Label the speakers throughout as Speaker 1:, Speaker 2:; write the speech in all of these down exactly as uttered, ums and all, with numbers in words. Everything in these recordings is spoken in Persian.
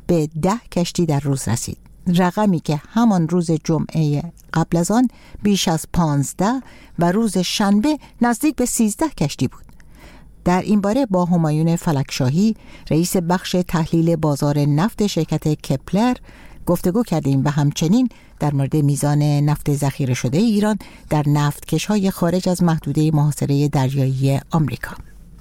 Speaker 1: به ده کشتی در روز رسید، رقمی که همان روز جمعه قبل از آن بیش از پانزده و روز شنبه نزدیک به سیزده کشتی بود. در این باره با همایون فلکشاهی، رئیس بخش تحلیل بازار نفت شرکت کپلر گفتگو کردیم و همچنین در مورد میزان نفت ذخیره شده ایران در نفتکش‌های خارج از محدوده محاصره دریایی آمریکا.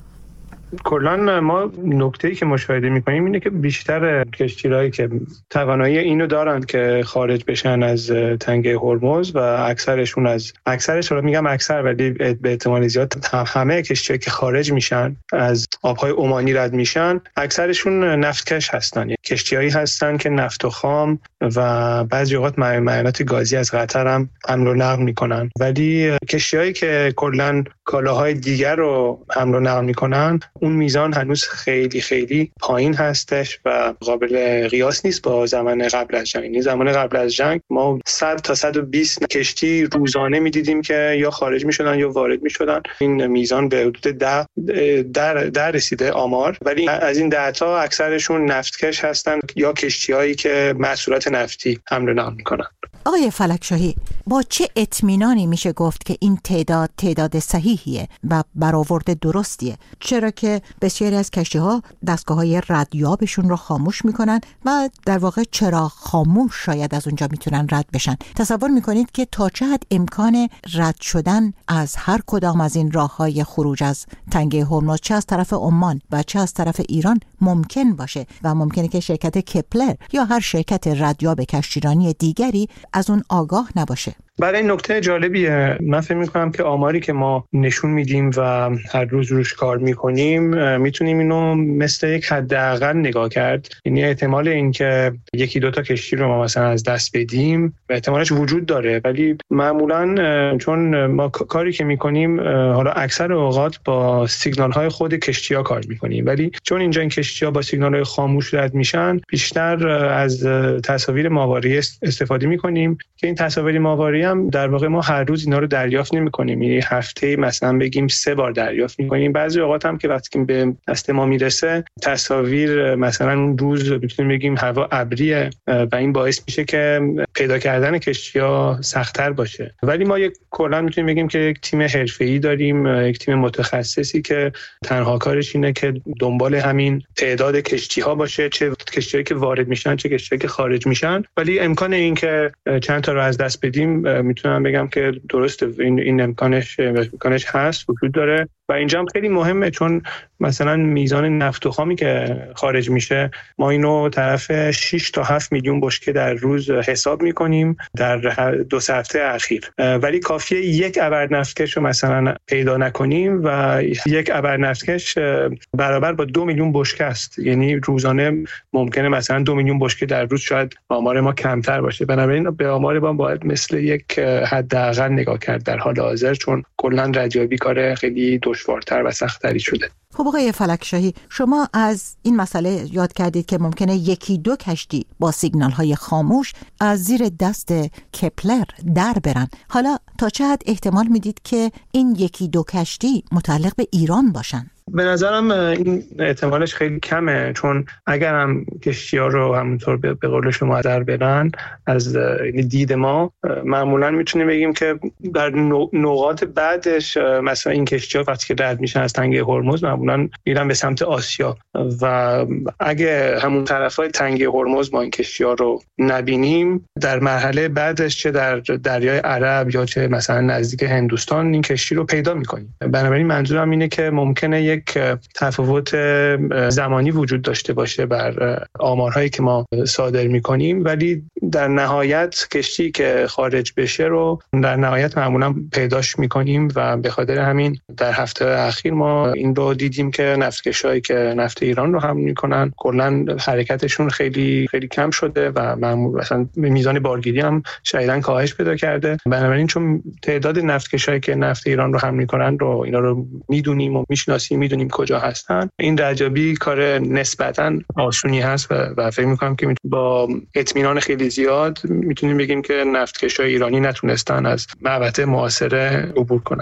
Speaker 2: کلاً ما نکته‌ای که مشاهده می‌کنیم اینه که بیشتر کشتی‌هایی که توانایی اینو دارن که خارج بشن از تنگه هرمز و اکثرشون از اکثرش رو میگم اکثر ولی به احتمال زیاد همه کشتی‌هایی که خارج میشن از آب‌های عمانی رد میشن اکثرشون نفتکش هستن. کشتی‌هایی هستن که نفت و خام و بعضی اوقات معدنیات گازی از قطر هم حمل و نقل میکنن، ولی کشتی‌هایی که کلاً کالاهای دیگر رو حمل و نقل میکنن اون میزان هنوز خیلی خیلی پایین هستش و قابل قیاس نیست با زمان قبل از جنگ. این زمان قبل از جنگ ما صد تا صد و بیست کشتی روزانه میدیدیم که یا خارج میشدن یا وارد میشدن. این میزان به حدود ده در در رسیده آمار، ولی از این ده تا اکثرشون نفتکش هستن یا کشتی‌هایی که محصولات نفتی حمل و نقل میکنن.
Speaker 1: آقای فلکشاهی، با چه اطمینانی میشه گفت که این تعداد تعداد صحیحیه و برآورد درستیه؟ چرا که بسیاری از کشتی‌ها دستگاه‌های ردیابشون رو خاموش میکنن و در واقع چراغ خاموش شاید از اونجا میتونن رد بشن. تصور میکنید که تا چه حد امکان رد شدن از هر کدام از این راه‌های خروج از تنگه هرمز چه از طرف عمان و چه از طرف ایران ممکن باشه و ممکنه که شرکت کپلر یا هر شرکت ردیاب کشتیرانی دیگری از اون آگاه نباشه؟
Speaker 2: برای این نکته جالبیه. من فکر می‌کنم که آماری که ما نشون میدیم و هر روز روش کار می‌کنیم میتونیم اینو مثل یک حداقل نگاه کرد. یعنی احتمال این که یکی دو تا کشتی رو ما مثلا از دست بدیم احتمالش وجود داره، ولی معمولاً چون ما کاری که می‌کنیم حالا اکثر اوقات با سیگنال‌های خود کشتی‌ها کار می‌کنیم، ولی چون اینجا این کشتی‌ها با سیگنال‌های خاموش رد میشن بیشتر از تصاویر ماهواره‌ای استفاده می‌کنیم که این تصاویر ماهواره‌ای هم در واقع ما هر روز اینا رو دریافت نمی‌کنیم. یعنی هفته مثلا بگیم سه بار دریافت می‌کنیم. بعضی اوقات هم که وقتی به دست ما میرسه تصاویر مثلا اون روز میتونیم بگیم هوا ابریه و این باعث میشه که پیدا کردن کشتی‌ها سخت‌تر باشه. ولی ما یک کلا میتونیم بگیم که یک تیم حرفه‌ای داریم، یک تیم متخصصی که تنها کارش اینه که دنبال همین تعداد کشتی‌ها باشه، چه کشتی‌هایی که وارد میشن چه کشتی‌هایی که خارج میشن. ولی امکان این که چند تا رو از دست بدیم میتونم بگم که درسته، این این امکانش امکانش هست، وجود داره و اینجا هم خیلی مهمه چون مثلا میزان نفت و خامی که خارج میشه ما اینو طرف شش تا هفت میلیون بشکه در روز حساب میکنیم در دو سه هفته اخیر، ولی کافیه یک ابر نفتکش رو مثلا پیدا نکنیم و یک ابر نفتکش برابر با دو میلیون بشکه است. یعنی روزانه ممکنه مثلا دو میلیون بشکه در روز، شاید آمار ما کمتر باشه. بنابراین به آمار ما باید مثل یک حداقل نگاه کرد در حال حاضر، چون کلا ردیابی کار خیلی دشوارتر و سخت‌تری شده.
Speaker 1: خب آقای فلکشاهی، شما از این مسئله یاد کردید که ممکنه یکی دو کشتی با سیگنال‌های خاموش از زیر دست کپلر در برن. حالا تا چه حد احتمال میدید که این یکی دو کشتی متعلق به ایران باشن؟
Speaker 2: به نظرم این احتمالش خیلی کمه، چون اگر هم کشتی‌ها رو همونطور به قول شما در برن از دید ما، معمولا میتونیم بگیم که در نقاط بعدش مثلا این کشتی‌ها وقتی که رد میشن از تنگه هرمز معمولا میرن به سمت آسیا و اگه همون طرفای تنگه هرمز ما این کشتی‌ها رو نبینیم، در مرحله بعدش چه در دریای عرب یا چه مثلا نزدیک هندوستان این کشتی رو پیدا می‌کنیم. بنابراین منظورم اینه که ممکنه یک تفاوت زمانی وجود داشته باشه بر آمارهایی که ما صادر می‌کنیم، ولی در نهایت کشتی که خارج بشه رو در نهایت معمولا پیداش می‌کنیم و به خاطر همین در هفته اخیر ما این رو دیدیم که نفتکشایی که نفت ایران رو حمل می‌کنن کلاً حرکتشون خیلی خیلی کم شده و معمولا مثلا میزان بارگیری هم شدیداً کاهش پیدا کرده. بنابراین چون تعداد نفتکشایی که نفت ایران رو حمل می‌کنن رو اینا رو می‌دونیم و می‌شناسیم، میدونیم کجا هستن، این ردیابی کار نسبتاً آسونی هست و, و فکر می‌کنم که با اطمینان خیلی زیاد میتونیم بگیم که نفتکشای ایرانی نتونستن از محوطه معاصره عبور کنن.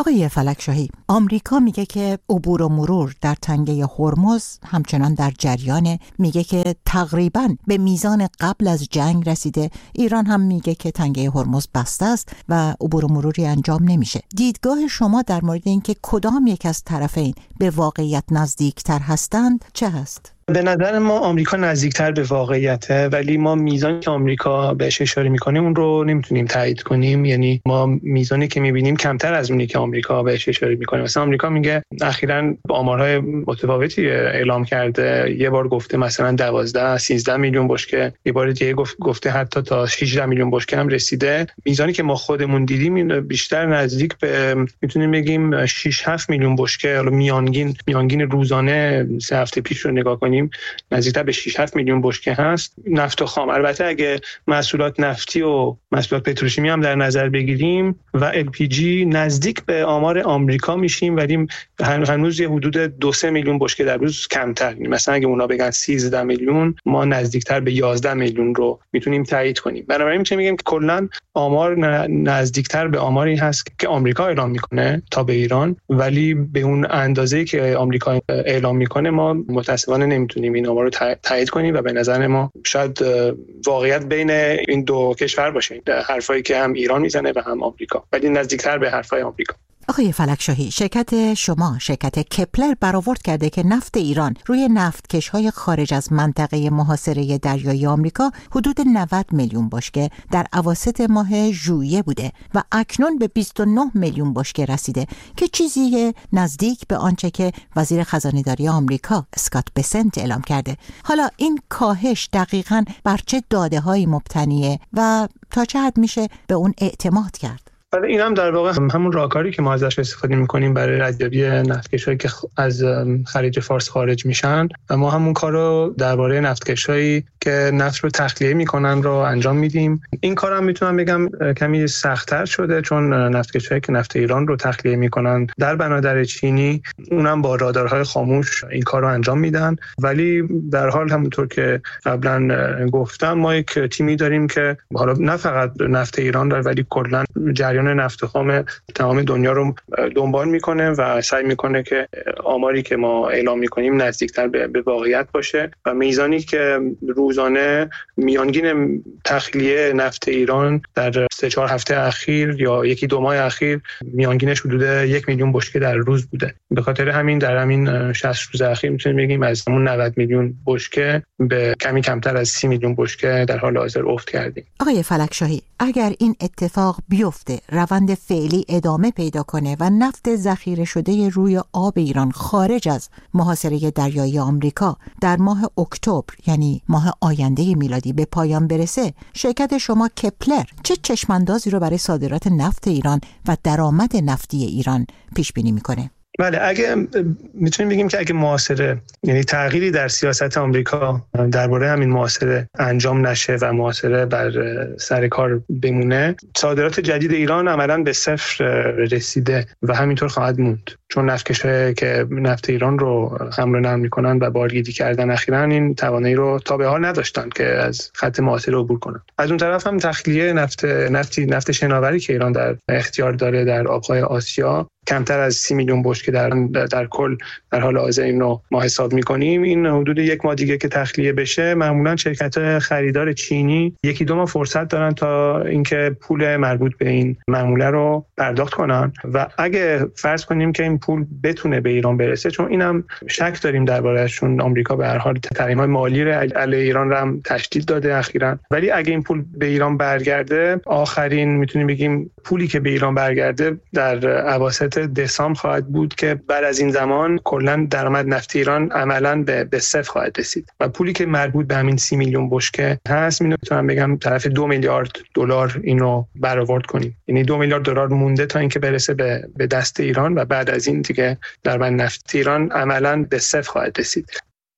Speaker 1: آقای فلکشاهی، آمریکا میگه که عبور و مرور در تنگه هرمز همچنان در جریانه، میگه که تقریباً به میزان قبل از جنگ رسیده. ایران هم میگه که تنگه هرمز بسته است و عبور و مروری انجام نمیشه. دیدگاه شما در مورد اینکه کدام یک از طرفین به واقعیت نزدیکتر هستند چه هست؟
Speaker 2: به نظر ما آمریکا نزدیکتر به واقعیته، ولی ما میزانی که آمریکا بهش اشاره میکنه اون رو نمیتونیم تایید کنیم. یعنی ما میزانی که میبینیم کمتر از اونی که آمریکا بهش اشاره میکنه. مثلا آمریکا میگه اخیراً آمارهای متفاوتی اعلام کرده، یه بار گفته مثلا دوازده سیزده میلیون بشکه، یه بار دیگه گفته حتی تا هجده میلیون بشکه هم رسیده. میزانی که ما خودمون دیدیم بیشتر نزدیک به میتونیم بگیم شش هفت میلیون بشکه. حالا میانگین میانگین روزانه سه هفته پیش رو نگاه کنیم نزدیکتر به شش هفت میلیون بشکه هست. نفت و خام، البته اگه محصولات نفتی و محصولات پتروشیمی هم در نظر بگیریم و ال پی جی نزدیک به آمار آمریکا میشیم، ولی هنوز یه حدود دو سه میلیون بشکه در روز کمتر. مثلا اگه اونا بگن سیزده میلیون، ما نزدیکتر به یازده میلیون رو میتونیم تایید کنیم. بنابراین چه میگیم که کلا آمار نزدیکتر به آماری هست که آمریکا اعلام میکنه تا به ایران، ولی به اون اندازه‌ای که آمریکا اعلام میکنه ما متأسفانه نمیتونیم این آمار رو تایید کنیم و به نظر ما شاید واقعیت بین این دو کشور باشه، حرفایی که هم ایران میزنه و هم آمریکا، ولی نزدیکتر به حرفای آمریکا.
Speaker 1: آقای فلکشاهی، شرکت شما، شرکت کپلر، برآورد کرده که نفت ایران روی نفتکش‌های خارج از منطقه محاصره دریایی آمریکا حدود نود میلیون بشکه در اواسط ماه ژوئیه بوده و اکنون به بیست و نه میلیون بشکه رسیده که چیزی نزدیک به آنچه که وزیر خزانه‌داری آمریکا اسکات بسنت اعلام کرده. حالا این کاهش دقیقاً بر چه داده‌هایی مبتنیه و تا چه حد میشه به اون اعتماد کرد؟
Speaker 2: این هم در واقع همون راهکاری که ما ازش استفاده می‌کنیم برای ردیابی نفتکش‌هایی که از خلیج فارس خارج میشن و ما همون کارو درباره نفتکش‌هایی که نفت رو تخلیه میکنن رو انجام میدیم. این کارم میتونم بگم کمی سخت‌تر شده، چون نفتکش‌هایی که نفت ایران رو تخلیه میکنن در بنادر چینی، اونم با رادارهای خاموش این کار رو انجام میدن. ولی در حال همونطور که قبلا گفتم ما یک تیمی داریم که حالا نه فقط نفت ایران داره، ولی کلا جریان نفت خام تمام دنیا رو دنبال میکنه و سعی میکنه که آماری که ما اعلام میکنیم نزدیکتر به واقعیت باشه و میزانی که روزانه میانگین تخلیه نفت ایران در سه چهار هفته اخیر یا یکی دو ماه اخیر میانگینش حدود یک میلیون بشکه در روز بوده. به خاطر همین در همین شصت روز اخیر میتونیم بگیم از همون نود میلیون بشکه به کمی کمتر از سی میلیون بشکه در حال حاضر افت کردیم.
Speaker 1: آقای فلکشاهی، اگر این اتفاق بیفته، روند فعلی ادامه پیدا کنه و نفت ذخیره شده روی آب ایران خارج از محاصره دریایی آمریکا در ماه اکتبر، یعنی ماه آینده میلادی، به پایان برسه، شرکت شما کپلر چه چشماندازی رو برای صادرات نفت ایران و درآمد نفتی ایران پیش بینی میکنه؟
Speaker 2: بله، اگه میتونیم بگیم که اگه محاصره، یعنی تغییری در سیاست آمریکا درباره همین محاصره انجام نشه و محاصره بر سر کار بمونه، صادرات جدید ایران عملاً به صفر رسیده و همینطور خواهد موند، چون نفتکش‌هایی که نفت ایران رو حمل و نقل می‌کنن و بارگیری کردن اخیراً این توانایی رو تا به حال نداشتن که از خط محاصره عبور کنن. از اون طرف هم تخلیه نفت نفتی نفت شناوری که ایران در اختیار داره در آب‌های آسیا کمتر از سی میلیون بشکه در در کل در حال حاضر این رو ما حساب می‌کنیم. این حدود یک ماه دیگه که تخلیه بشه، معمولاً شرکت‌های خریدار چینی یکی دو ماه فرصت دارن تا اینکه پول مربوط به این معامله رو پرداخت کنن و اگه فرض کنیم که این پول بتونه به ایران برسه، چون اینم شک داریم درباره‌اش، چون آمریکا به هر حال تحریم‌های مالی علیه ایران رو هم تشدید داده اخیراً، ولی اگه این پول به ایران برگرده، آخرین میتونیم بگیم پولی که به ایران برگرده در اواسط دسامبر خواهد بود که بعد از این زمان کلا درآمد نفت ایران عملاً به به صفر خواهد رسید و پولی که مربوط به همین سی میلیون بشکه هست، میتونم بگم طرف دو میلیارد دلار اینو برآورد کنیم. یعنی دو میلیارد دلار مونده تا اینکه برسه به به دست ایران و بعد از این دیگه درآمد نفت ایران عملاً به صفر خواهد رسید.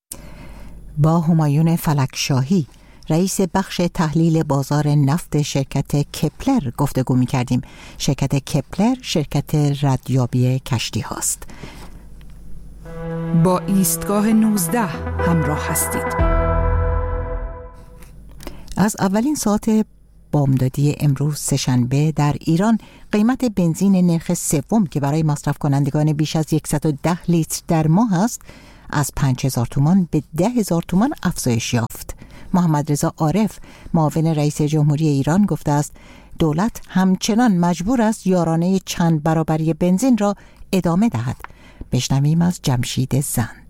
Speaker 1: با همایون فلکشاهی، رئیس بخش تحلیل بازار نفت شرکت کپلر گفتگو می‌کردیم. شرکت کپلر شرکت ردیابی کشتی هاست.
Speaker 3: با ایستگاه نوزده همراه هستید.
Speaker 1: از اولین ساعت بامدادی امروز سه‌شنبه در ایران قیمت بنزین نرخ سوم که برای مصرف کنندگان بیش از صد و ده لیتر در ماه است از پنج هزار تومان به ده هزار تومان افزایش یافت. محمد رضا عارف معاون رئیس جمهوری ایران گفته است دولت همچنان مجبور است یارانه چند برابری بنزین را ادامه دهد. بشنویم از جمشید زند.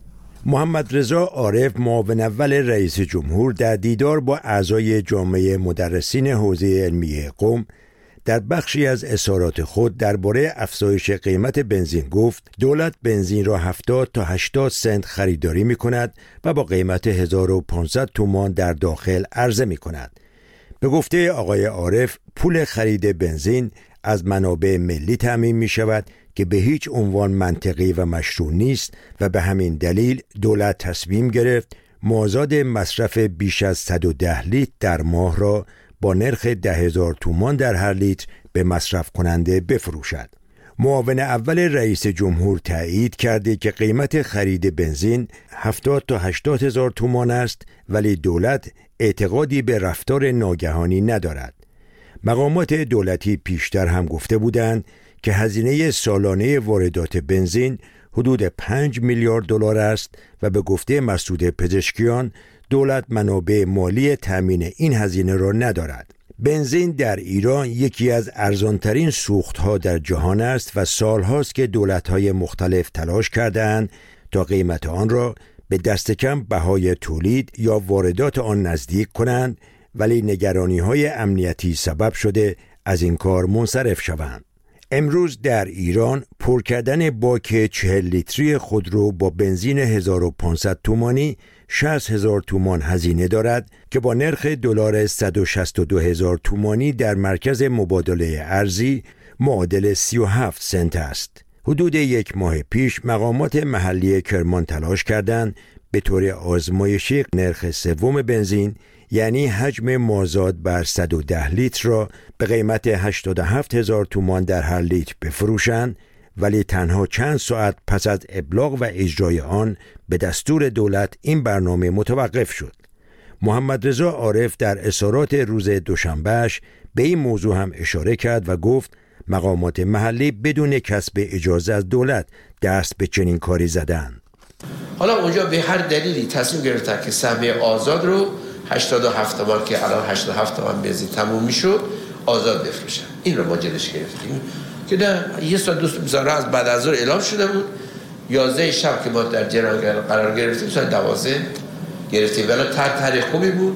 Speaker 3: محمد رضا عارف معاون اول رئیس جمهور در دیدار با اعضای جامعه مدرسین حوزه علمیه قم در بخشی از اظهارات خود درباره افزایش قیمت بنزین گفت دولت بنزین را هفتاد تا هشتاد سنت خریداری می کند و با قیمت هزار و پانصد تومان در داخل عرضه می کند. به گفته آقای عارف پول خرید بنزین از منابع ملی تامین می شود که به هیچ عنوان منطقی و مشروع نیست و به همین دلیل دولت تصمیم گرفت مازاد مصرف بیش از صد و ده لیتر در ماه را با نرخ ده هزار تومان در هر لیتر به مصرف کننده بفروشد. معاون اول رئیس جمهور تایید کرده که قیمت خرید بنزین هفتاد تا هشتاد هزار تومان است ولی دولت اعتقادی به رفتار ناگهانی ندارد. مقامات دولتی پیشتر هم گفته بودند که هزینه سالانه واردات بنزین حدود پنج میلیارد دلار است و به گفته مسعود پزشکیان دولت منابع مالی تامین این هزینه را ندارد. بنزین در ایران یکی از ارزانترین سوختها در جهان است و سالهاست که دولت‌های مختلف تلاش کرده‌اند تا قیمت آن را به دست کم بهای تولید یا واردات آن نزدیک کنند ولی نگرانی‌های امنیتی سبب شده از این کار منصرف شوند. امروز در ایران پر کردن باک چهل لیتری خودرو با بنزین هزار و پانصد تومانی شصت هزار تومان هزینه دارد که با نرخ دلار صد و شصت و دو هزار تومانی در مرکز مبادله ارزی معادل سی و هفت سنت است. حدود یک ماه پیش مقامات محلی کرمان تلاش کردند به طور آزمایشی نرخ سوم بنزین یعنی حجم مازاد بر صد و ده لیتر را به قیمت هشتاد و هفت هزار تومان در هر لیتر بفروشند ولی تنها چند ساعت پس از ابلاغ و اجرای آن به دستور دولت این برنامه متوقف شد. محمد رضا عارف در اظهارات روز دوشنبهش به این موضوع هم اشاره کرد و گفت مقامات محلی بدون کسب اجازه از دولت دست به چنین کاری زدند.
Speaker 4: حالا اونجا به هر دلیلی تصمیم گرفتن که سهمیه آزاد رو هشتاد و هفت تومان که الان هشتاد و هفت تومان بنزین تموم میشد آزاد بفروشن. این رو ما جلوش گرفتیم که نه یه ساعت دوست بزاره از بعد از ظهر اعلام شده بود یازده شب که ما در جریان قرار گرفتیم ساعت دوازده گرفتیم ولی تر تاریخ خوبی بود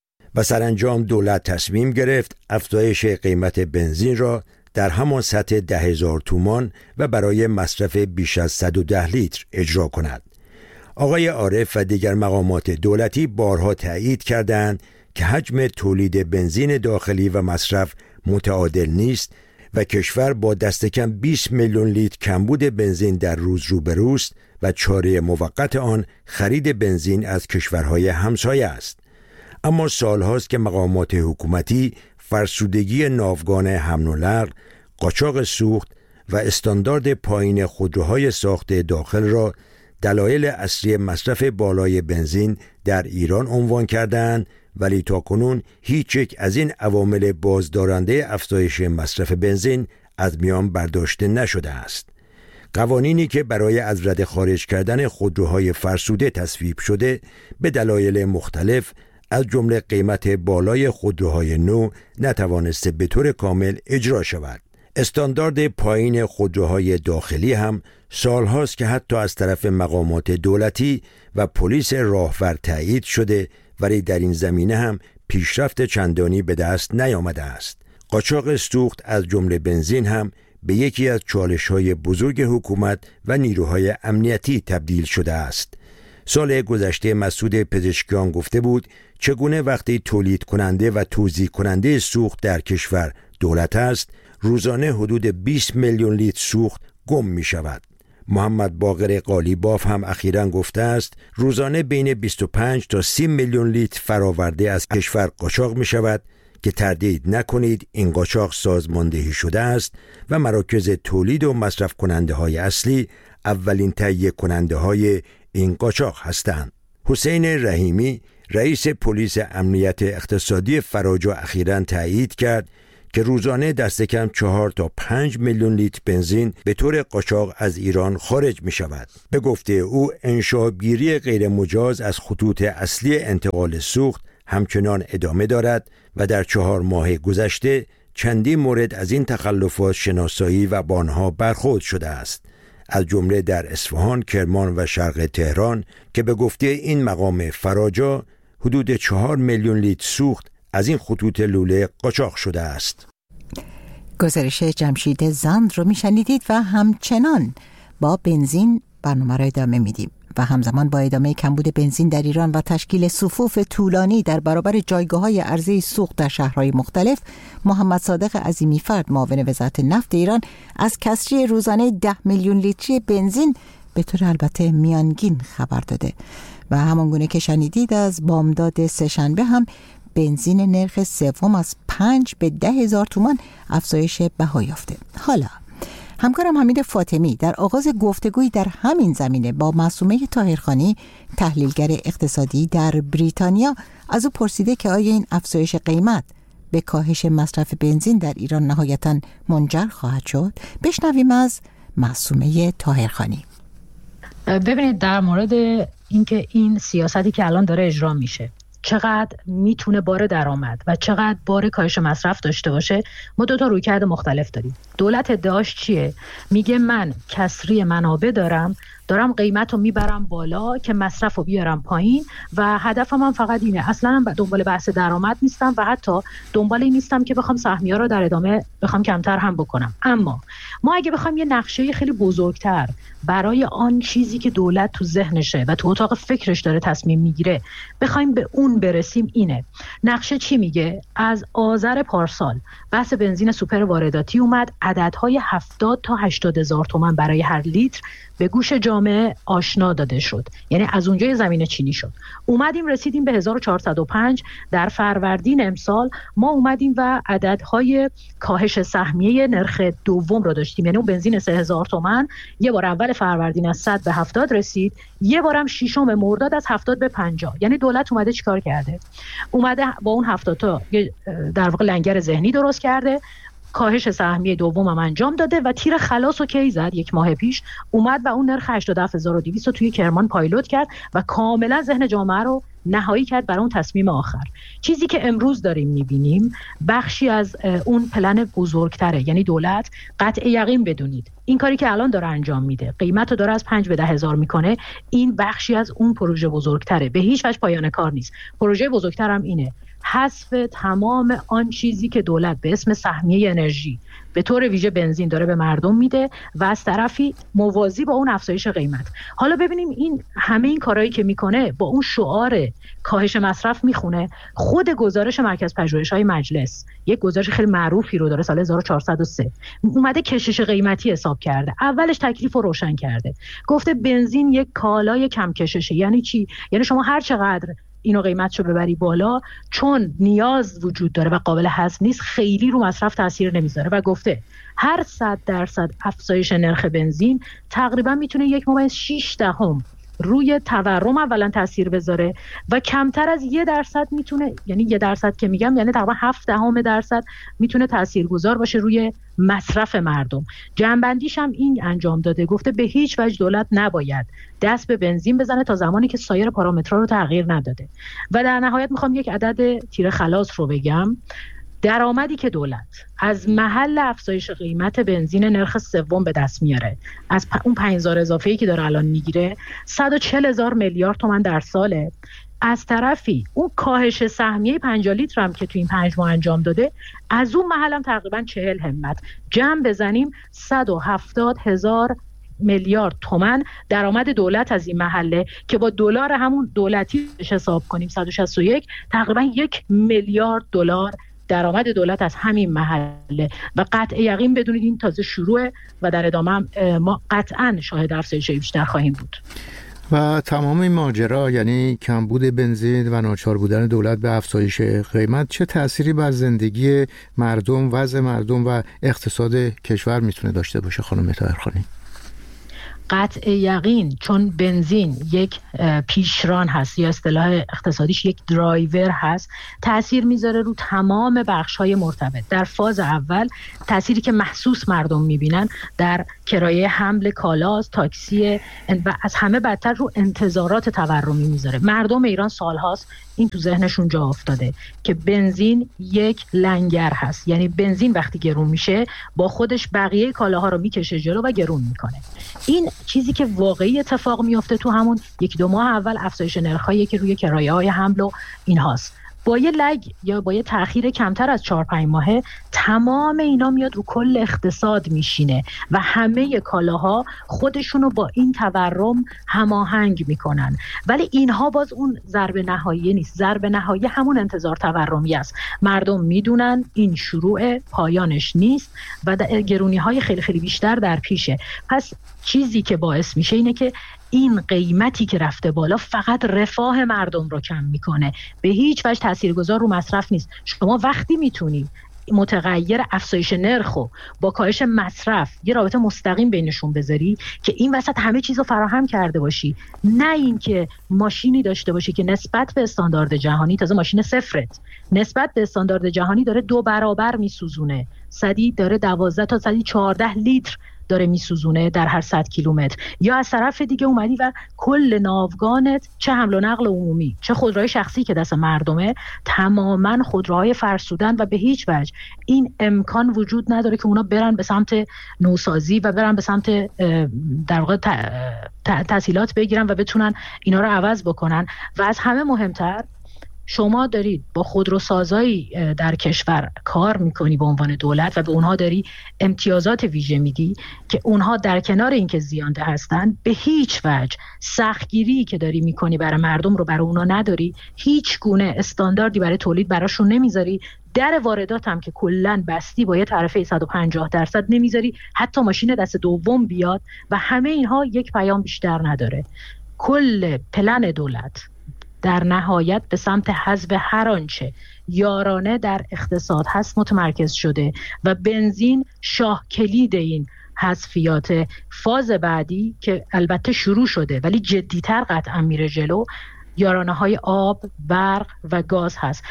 Speaker 3: و سرانجام دولت تصمیم گرفت افزایش قیمت بنزین را در همان سطح ده هزار تومان و برای مصرف بیش از صد و ده لیتر اجرا کند. آقای عارف و دیگر مقامات دولتی بارها تایید کردند که حجم تولید بنزین داخلی و مصرف متعادل نیست و کشور با دست کم بیست میلیون لیتر کمبود بنزین در روز روبروست و چاره موقت آن خرید بنزین از کشورهای همسایه است. اما سالهاست که مقامات حکومتی فرسودگی ناوگان حمل و نقل، قاچاق سوخت و استاندارد پایین خودروهای ساخته داخل را دلایل اصلی مصرف بالای بنزین در ایران عنوان کردند ولی تاکنون هیچ یک از این عوامل بازدارنده افزایش مصرف بنزین از میان برداشته نشده است. قوانینی که برای از رده خارج کردن خودروهای فرسوده تصویب شده به دلایل مختلف از جمله قیمت بالای خودروهای نو نتوانسته به طور کامل اجرا شود. استاندارد پایین خودروهای داخلی هم سالهاست که حتی از طرف مقامات دولتی و پلیس راهور تایید شده ولی در این زمینه هم پیشرفت چندانی به دست نیامده است. قاچاق سوخت از جمله بنزین هم به یکی از چالش‌های بزرگ حکومت و نیروهای امنیتی تبدیل شده است. سال گذشته مسعود پزشکیان گفته بود چگونه وقتی تولید کننده و توزیع کننده سوخت در کشور دولت است روزانه حدود بیست میلیون لیتر سوخت گم می شود. محمد باقر قالیباف هم اخیراً گفته است روزانه بین بیست و پنج تا سی میلیون لیتر فراورده از کشور قاچاق می شود که تردید نکنید این قاچاق سازماندهی شده است و مراکز تولید و مصرف کننده های اصلی اولین تهیه کننده های این قاچاق هستند. حسین رحیمی رئیس پلیس امنیت اقتصادی فراجا اخیراً تایید کرد که روزانه دست کم چهار تا پنج میلیون لیتر بنزین به طور قاچاق از ایران خارج می شود. به گفته او انشابگیری غیر مجاز از خطوط اصلی انتقال سوخت همچنان ادامه دارد و در چهار ماه گذشته چندین مورد از این تخلفات شناسایی و با آنها برخورد شده است، از جمله در اصفهان، کرمان و شرق تهران که به گفته این مقام فراجا حدود چهار میلیون لیتر سوخت از این خطوط لوله قاچاق شده است.
Speaker 1: گزارش جمشید زند رو میشنیدید و همچنان با بنزین برنامه را ادامه میدیم و همزمان با ادامه کمبود بنزین در ایران و تشکیل صفوف طولانی در برابر جایگاه‌های عرضه سوخت در شهرهای مختلف، محمد صادق عظیمی فرد معاون وزارت نفت ایران از کسری روزانه ده میلیون لیتری بنزین به طور البته میانگین خبر داده و همانگونه که شنیدید از بامداد سه‌شنبه هم بنزین نرخ سوم از پنج به ده هزار تومان افزایش بها یافته. حالا همکارم حمید فاطمی در آغاز گفتگویی در همین زمینه با معصومه طاهرخانی تحلیلگر اقتصادی در بریتانیا از او پرسیده که آیا این افزایش قیمت به کاهش مصرف بنزین در ایران نهایتاً منجر خواهد شد؟ بشنویم از معصومه طاهرخانی.
Speaker 5: ببینید، در مورد اینکه این سیاستی که الان داره اجرا میشه چقدر میتونه بار درآمد و چقدر بار کاهش مصرف داشته باشه، ما دو تا رویکرد مختلف داریم. دولت ادعاش چیه؟ میگه من کسری منابع دارم، دارم قیمت رو میبرم بالا که مصرف رو بیارم پایین و هدفم من فقط اینه. اصلا دنبال بحث درآمد نیستم و حتی دنبال این نیستم که بخوام سهمیه‌ها رو در ادامه بخوام کمتر هم بکنم. اما ما اگه بخوام یه نقشه خیلی بزرگتر برای آن چیزی که دولت تو ذهنشه و تو اتاق فکرش داره تصمیم میگیره بخوایم به اون برسیم، اینه. نقشه چی میگه؟ از آذر پارسال بحث بنزین سوپر وارداتی اومد، عددهای هفتاد تا هشتاد هزار تومان برای هر لیتر به گوش جامعه آشنا داده شد. یعنی از اونجای زمین چینی شد. اومدیم رسیدیم به هزار و چهارصد و پنج. در فروردین امسال ما اومدیم و عددهای کاهش سهمیه نرخ دوم رو داشتیم. یعنی اون بنزین سه هزار تومان یه بار اول فروردین از صد به هفتاد رسید، یه بارم ششم مرداد از هفتاد به پنجاه. یعنی دولت اومده چیکار کرده؟ اومده با اون هفتاد تا در واقع لنگر ذهنی درست کرده، کاهش سهمیه دوم هم انجام داده و تیر خلاص رو کی زد؟ یک ماه پیش اومد و اون نرخ هشتاد و هفت هزار و دویست رو توی کرمان پایلوت کرد و کاملا ذهن جامعه رو نهایی کرد برای اون تصمیم آخر. چیزی که امروز داریم میبینیم بخشی از اون پلن بزرگتره. یعنی دولت قطع یقین بدونید این کاری که الان داره انجام میده، قیمت رو داره از پنج به ده هزار میکنه، این بخشی از اون پروژه بزرگتره. به هیچ وجه پایان کار نیست. پروژه بزرگتر هم اینه: حذف تمام آن چیزی که دولت به اسم سهمیه انرژی به طور ویژه بنزین داره به مردم میده و از طرفی موازی با اون افزایش قیمت. حالا ببینیم این همه این کارهایی که میکنه با اون شعار کاهش مصرف میخونه. خود گزارش مرکز پژوهش‌های مجلس یک گزارش خیلی معروفی رو داره، سال هزار و چهارصد و سه اومده کشش قیمتی حساب کرده. اولش تکلیف رو روشن کرده، گفته بنزین یک کالای کم کششه. یعنی چی؟ یعنی شما هر چقدر اینو قیمتشو ببری بالا، چون نیاز وجود داره و قابل حذف نیست، خیلی رو مصرف تاثیر نمیذاره و گفته هر صد درصد افزایش نرخ بنزین تقریبا میتونه یک ممیز شش دهم روی تورم اولا تاثیر بذاره و کمتر از یه درصد میتونه، یعنی یه درصد که میگم یعنی تقریبا هفت دهم درصد میتونه تاثیرگذار باشه روی مصرف مردم. جنبندیش هم این انجام داده، گفته به هیچ وجه دولت نباید دست به بنزین بزنه تا زمانی که سایر پارامترها رو تغییر نداده. و در نهایت میخوام یک عدد تیر خلاص رو بگم. درآمدی که دولت از محل افزایش قیمت بنزین نرخ سوم به دست میاره، از اون پنج هزار اضافه‌ای که داره الان میگیره، صد و چهل هزار میلیارد تومان در ساله. از طرفی اون کاهش سهمیه پنجاه لیتر هم که تو این پنج ماه انجام داده، از اون محل هم تقریبا چهل همت جمع بزنیم صد و هفتاد هزار میلیارد تومان درآمد دولت از این محله که با دلار همون دولتی حساب کنیم صد و شصت و یک، تقریبا یک میلیارد دلار درآمد دولت از همین محله. و قطع یقین بدونید این تازه شروعه و در ادامه هم ما قطعا شاهد افزایش بیشتر خواهیم بود.
Speaker 6: و تمام این ماجرا، یعنی کمبود بنزین و ناچار بودن دولت به افزایش قیمت، چه تأثیری بر زندگی مردم، وضع مردم و اقتصاد کشور میتونه داشته باشه خانم طاهرخانی؟
Speaker 5: قطع یقین، چون بنزین یک پیشران هست یا اصطلاح اقتصادیش یک درایور هست، تأثیر میذاره رو تمام بخش‌های مرتبط. در فاز اول تأثیری که محسوس مردم میبینن در کرایه حمل کالاست، تاکسی، و از همه بدتر رو انتظارات تورمی میذاره. مردم ایران سالهاست این تو ذهنشون جا افتاده که بنزین یک لنگر هست، یعنی بنزین وقتی گرون میشه با خودش بقیه کالاها رو میکشه جلو و گرون میکنه. این چیزی که واقعی اتفاق میفته تو همون یک دو ماه اول افزایش نرخ‌هایی که روی کرایه‌های حمل و این هاست. با یه لگ یا با یه تأخیر کمتر از چهار پنج ماهه تمام اینا میاد رو کل اقتصاد میشینه و همه کالاها خودشونو با این تورم هماهنگ میکنن. ولی اینها باز اون ضرب نهایی نیست. ضرب نهایی همون انتظار تورمی است. مردم میدونن این شروع پایانش نیست و گرونی های خیلی خیلی بیشتر در پیشه. پس چیزی که باعث میشه اینه که این قیمتی که رفته بالا فقط رفاه مردم رو کم میکنه، به هیچ وجه تاثیرگذار رو مصرف نیست. شما وقتی میتونی متغیر افزایش نرخو با کاهش مصرف یه رابطه مستقیم بینشون بذاری که این وسط همه چیز رو فراهم کرده باشی، نه اینکه ماشینی داشته باشی که نسبت به استاندارد جهانی، تازه ماشین صفرت نسبت به استاندارد جهانی داره دو برابر میسوزونه، صدی داره دوازده تا صدی چهارده لیتر داره میسوزونه در هر صد کیلومتر، یا از طرف دیگه اومدی و کل ناوگانت چه حمل و نقل عمومی چه خودروهای شخصی که دست مردمه تماما خودروهای فرسودن و به هیچ وجه این امکان وجود نداره که اونا برن به سمت نوسازی و برن به سمت در واقع تسهیلات بگیرن و بتونن اینا رو عوض بکنن. و از همه مهمتر شما دارید با خودروسازایی در کشور کار میکنی به عنوان دولت و به اونها داری امتیازات ویژه میدی که اونها در کنار اینکه زیانده هستن به هیچ وجه سختگیری که داری میکنی برای مردم رو برای اونها نداری، هیچ گونه استانداردی برای تولید براشون نمیذاری، در واردات هم که کلن بستی با یه تعرفه صد و پنجاه درصد نمیذاری حتی ماشین دست دوم بیاد و همه اینها یک پیام بیشتر نداره. کل پلن دولت در نهایت به سمت حذف هر آنچه یارانه در اقتصاد هست متمرکز شده و بنزین شاه کلید این حذفیات. فاز بعدی که البته شروع شده ولی جدیتر قطعا میره جلو، یارانه های آب، برق و گاز هست.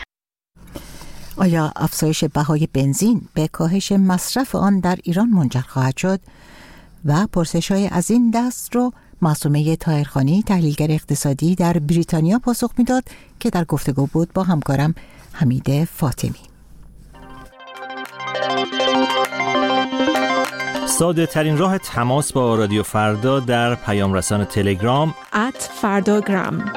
Speaker 1: آیا افزایش بهای بنزین به کاهش مصرف آن در ایران منجر خواهد شد؟ و پرسش‌های از این دست رو معصومه طاهرخانی تحلیلگر اقتصادی در بریتانیا پاسخ میداد که در گفتگو بود با همکارم حمید فاطمی.
Speaker 7: ساده ترین راه تماس با رادیو فردا در پیام رسان تلگرام ات فرداگرام.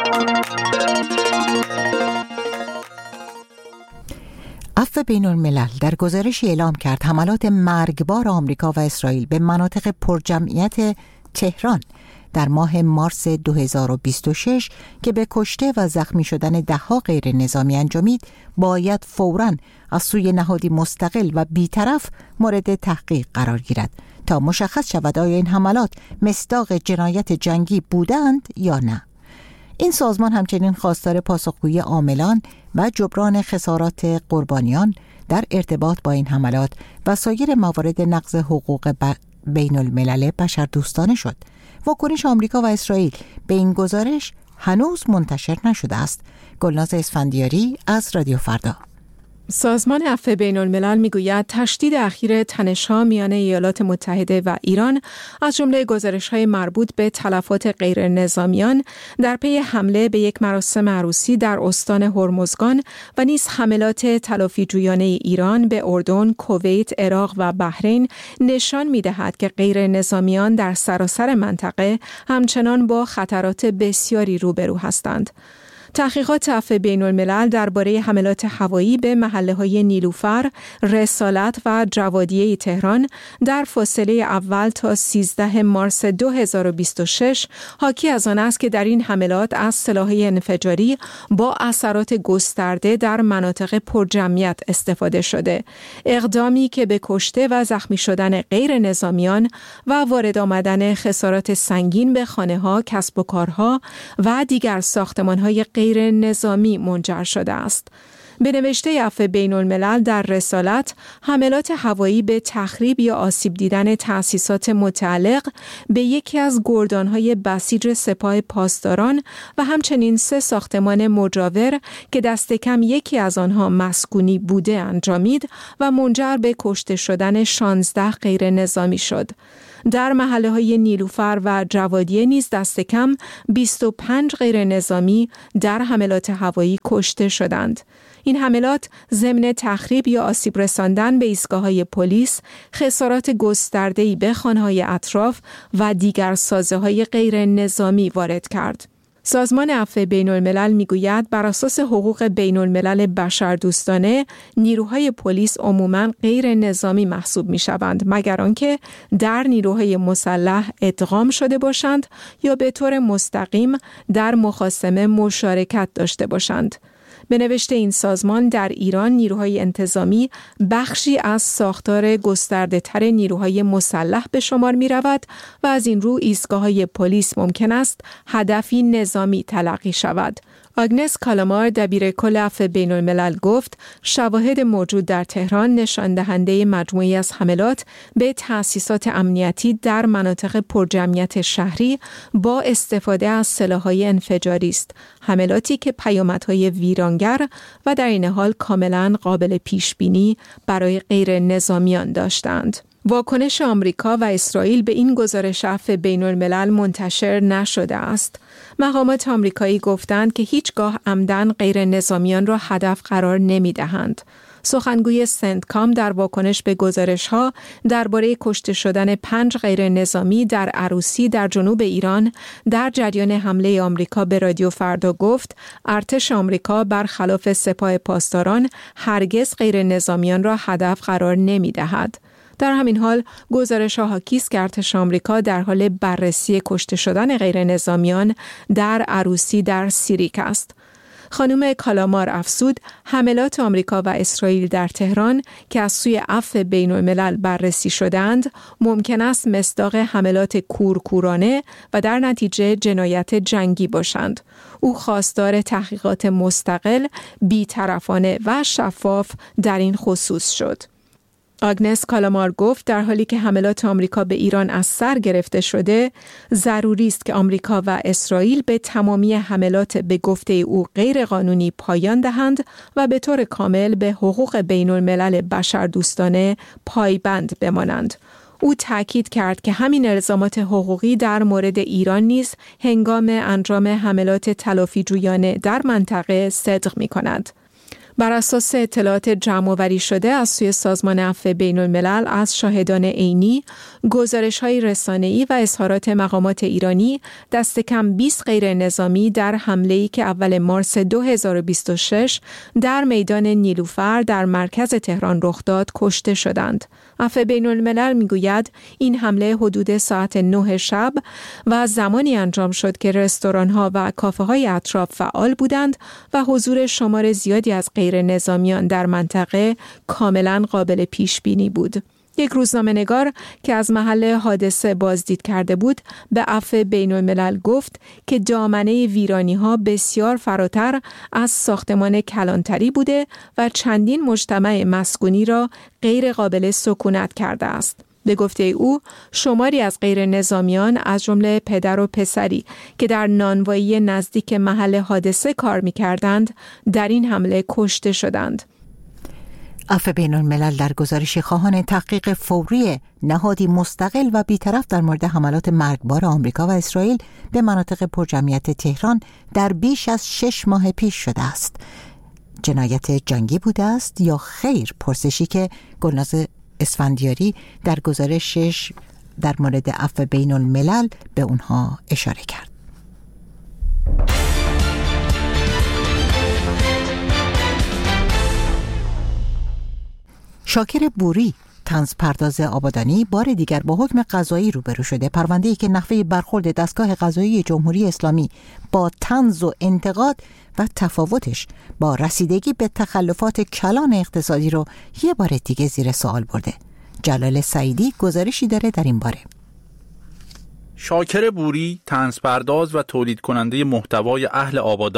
Speaker 1: عفو بین الملل در گزارشی اعلام کرد حملات مرگبار آمریکا و اسرائیل به مناطق پرجمعیت تهران در ماه مارس دو هزار و بیست و شش که به کشته و زخمی شدن ده‌ها غیر نظامی انجامید باید فوراً از سوی نهادی مستقل و بی‌طرف مورد تحقیق قرار گیرد تا مشخص شود آیا این حملات مصداق جنایت جنگی بودند یا نه. این سازمان همچنین خواستار پاسخگویی عاملان و جبران خسارات قربانیان در ارتباط با این حملات و سایر موارد نقض حقوق ب... بین الملل بشردوستانه شد. واکنش آمریکا و اسرائیل به این گزارش هنوز منتشر نشده است. گلناز اسفندیاری از رادیو فردا.
Speaker 8: سازمان عفو بین الملل میگوید تشدید اخیر تنش‌ها میان ایالات متحده و ایران از جمله گزارش‌های مربوط به تلفات غیر نظامیان در پی حمله به یک مراسم عروسی در استان هرمزگان و نیز حملات تلافیجویانه ایران به اردن، کویت، عراق و بحرین نشان می‌دهد که غیر نظامیان در سراسر منطقه همچنان با خطرات بسیاری روبرو هستند. تحقیقات عفو بین الملل درباره حملات هوایی به محله‌های نیلوفر، رسالت و جوادیه تهران در فاصله اول تا سیزده مارس دو هزار و بیست و شش حاکی از آن است که در این حملات از سلاح‌های انفجاری با اثرات گسترده در مناطق پرجمعیت استفاده شده، اقدامی که به کشته و زخمی شدن غیر نظامیان و وارد آمدن خسارات سنگین به خانه‌ها، کسب و کارها و دیگر ساختمان‌های غیر نظامی منجر شده است. به نوشته عفو بین الملل در رسالت، حملات هوایی به تخریب یا آسیب دیدن تأسیسات متعلق به یکی از گردانهای بسیج سپاه پاسداران و همچنین سه ساختمان مجاور که دست کم یکی از آنها مسکونی بوده انجامید و منجر به کشته شدن شانزده غیر نظامی شد. در محله های نیلوفر و جوادیه نیز دست کم بیست و پنج غیر نظامی در حملات هوایی کشته شدند. این حملات ضمن تخریب یا آسیب رساندن به ایستگاه‌های پلیس، خسارات گسترده‌ای به خانه‌های اطراف و دیگر سازه‌های غیر نظامی وارد کرد. سازمان عفو بین الملل میگوید بر اساس حقوق بین الملل بشردوستانه نیروهای پلیس عموماً غیر نظامی محسوب می شوند مگر آنکه در نیروهای مسلح ادغام شده باشند یا به طور مستقیم در مخاصمه مشارکت داشته باشند. به نوشته این سازمان در ایران نیروهای انتظامی بخشی از ساختار گسترده تر نیروهای مسلح به شمار می رود و از این رو ایستگاه‌های پلیس ممکن است هدفی نظامی تلقی شود. آگنس کالامار دبیر کل عفو بین الملل گفت شواهد موجود در تهران نشان دهنده مجموعی از حملات به تأسیسات امنیتی در مناطق پرجمعیت شهری با استفاده از سلاح‌های انفجاری است. حملاتی که پیامدهای ویرانگر و در این حال کاملاً قابل پیش‌بینی برای غیر نظامیان داشتند. واکنش آمریکا و اسرائیل به این گزارش عفو بین الملل منتشر نشده است. مقامات آمریکایی گفتند که هیچگاه عمدن غیر نظامیان را هدف قرار نمی دهند. سخنگوی سنتکام در واکنش به گزارش‌ها درباره کشته شدن پنج غیر نظامی در عروسی در جنوب ایران در جریان حمله آمریکا به رادیو فردا گفت ارتش آمریکا برخلاف سپاه پاسداران هرگز غیر نظامیان را هدف قرار نمی دهد. در همین حال گزارش‌ها حاکی است که ارتش آمریکا در حال بررسی کشته شدن غیر نظامیان در عروسی در سیریک است. خانم کالامار افزود حملات آمریکا و اسرائیل در تهران که از سوی عفو بین الملل بررسی شدند ممکن است مصداق حملات کورکورانه و در نتیجه جنایت جنگی باشند. او خواستار تحقیقات مستقل، بی‌طرفانه و شفاف در این خصوص شد. آگنس کالامار گفت در حالی که حملات آمریکا به ایران از سر گرفته شده، ضروری است که آمریکا و اسرائیل به تمامی حملات به گفته او غیر قانونی پایان دهند و به طور کامل به حقوق بین الملل بشردوستانه پایبند بمانند. او تاکید کرد که همین الزامات حقوقی در مورد ایران نیز هنگام انجام حملات تلافی جویانه در منطقه صدق می کند. بر اساس اطلاعات جمع‌آوری شده از سوی سازمان عفو بین الملل از شاهدان عینی، گزارش‌های رسانه‌ای و اظهارات مقامات ایرانی دست کم بیست غیر نظامی در حمله‌ای که اول مارس دو هزار و بیست و شش در میدان نیلوفر در مرکز تهران رخ داد کشته شدند. عفو بین الملل میگوید این حمله حدود ساعت نه شب و زمانی انجام شد که رستوران‌ها و کافه‌های اطراف فعال بودند و حضور شمار زیادی از غیر نظامیان در منطقه کاملاً قابل پیش بینی بود. یک روزنامه‌نگار که از محل حادثه بازدید کرده بود به عفو بین الملل گفت که دامنه ویرانی‌ها بسیار فراتر از ساختمان کلانتری بوده و چندین مجتمع مسکونی را غیر قابل سکونت کرده است. به گفته او شماری از غیر نظامیان از جمله پدر و پسری که در نانوایی نزدیک محل حادثه کار می‌کردند در این حمله کشته شدند.
Speaker 1: عفو بین الملل در گزارش خواهان تحقیق فوری نهادی مستقل و بیطرف در مورد حملات مرگبار آمریکا و اسرائیل به مناطق پرجمعیت تهران در بیش از شش ماه پیش شده است. جنایت جنگی بوده است یا خیر؟ پرسشی که گلناز اسفندیاری در گزارشش در مورد عفو بین الملل به اونها اشاره کرد. شاکر بوری، طنز پرداز آبادانی، بار دیگر با حکم قضایی روبرو شده. پرونده‌ای که نحوه برخورد دستگاه قضایی جمهوری اسلامی با طنز و انتقاد و تفاوتش با رسیدگی به تخلفات کلان اقتصادی رو یه بار دیگه زیر سوال برده. جلال سعیدی گزارشی داره در این باره.
Speaker 9: شاکر بوری، طنز پرداز و تولید کننده محتوای اهل آبادان،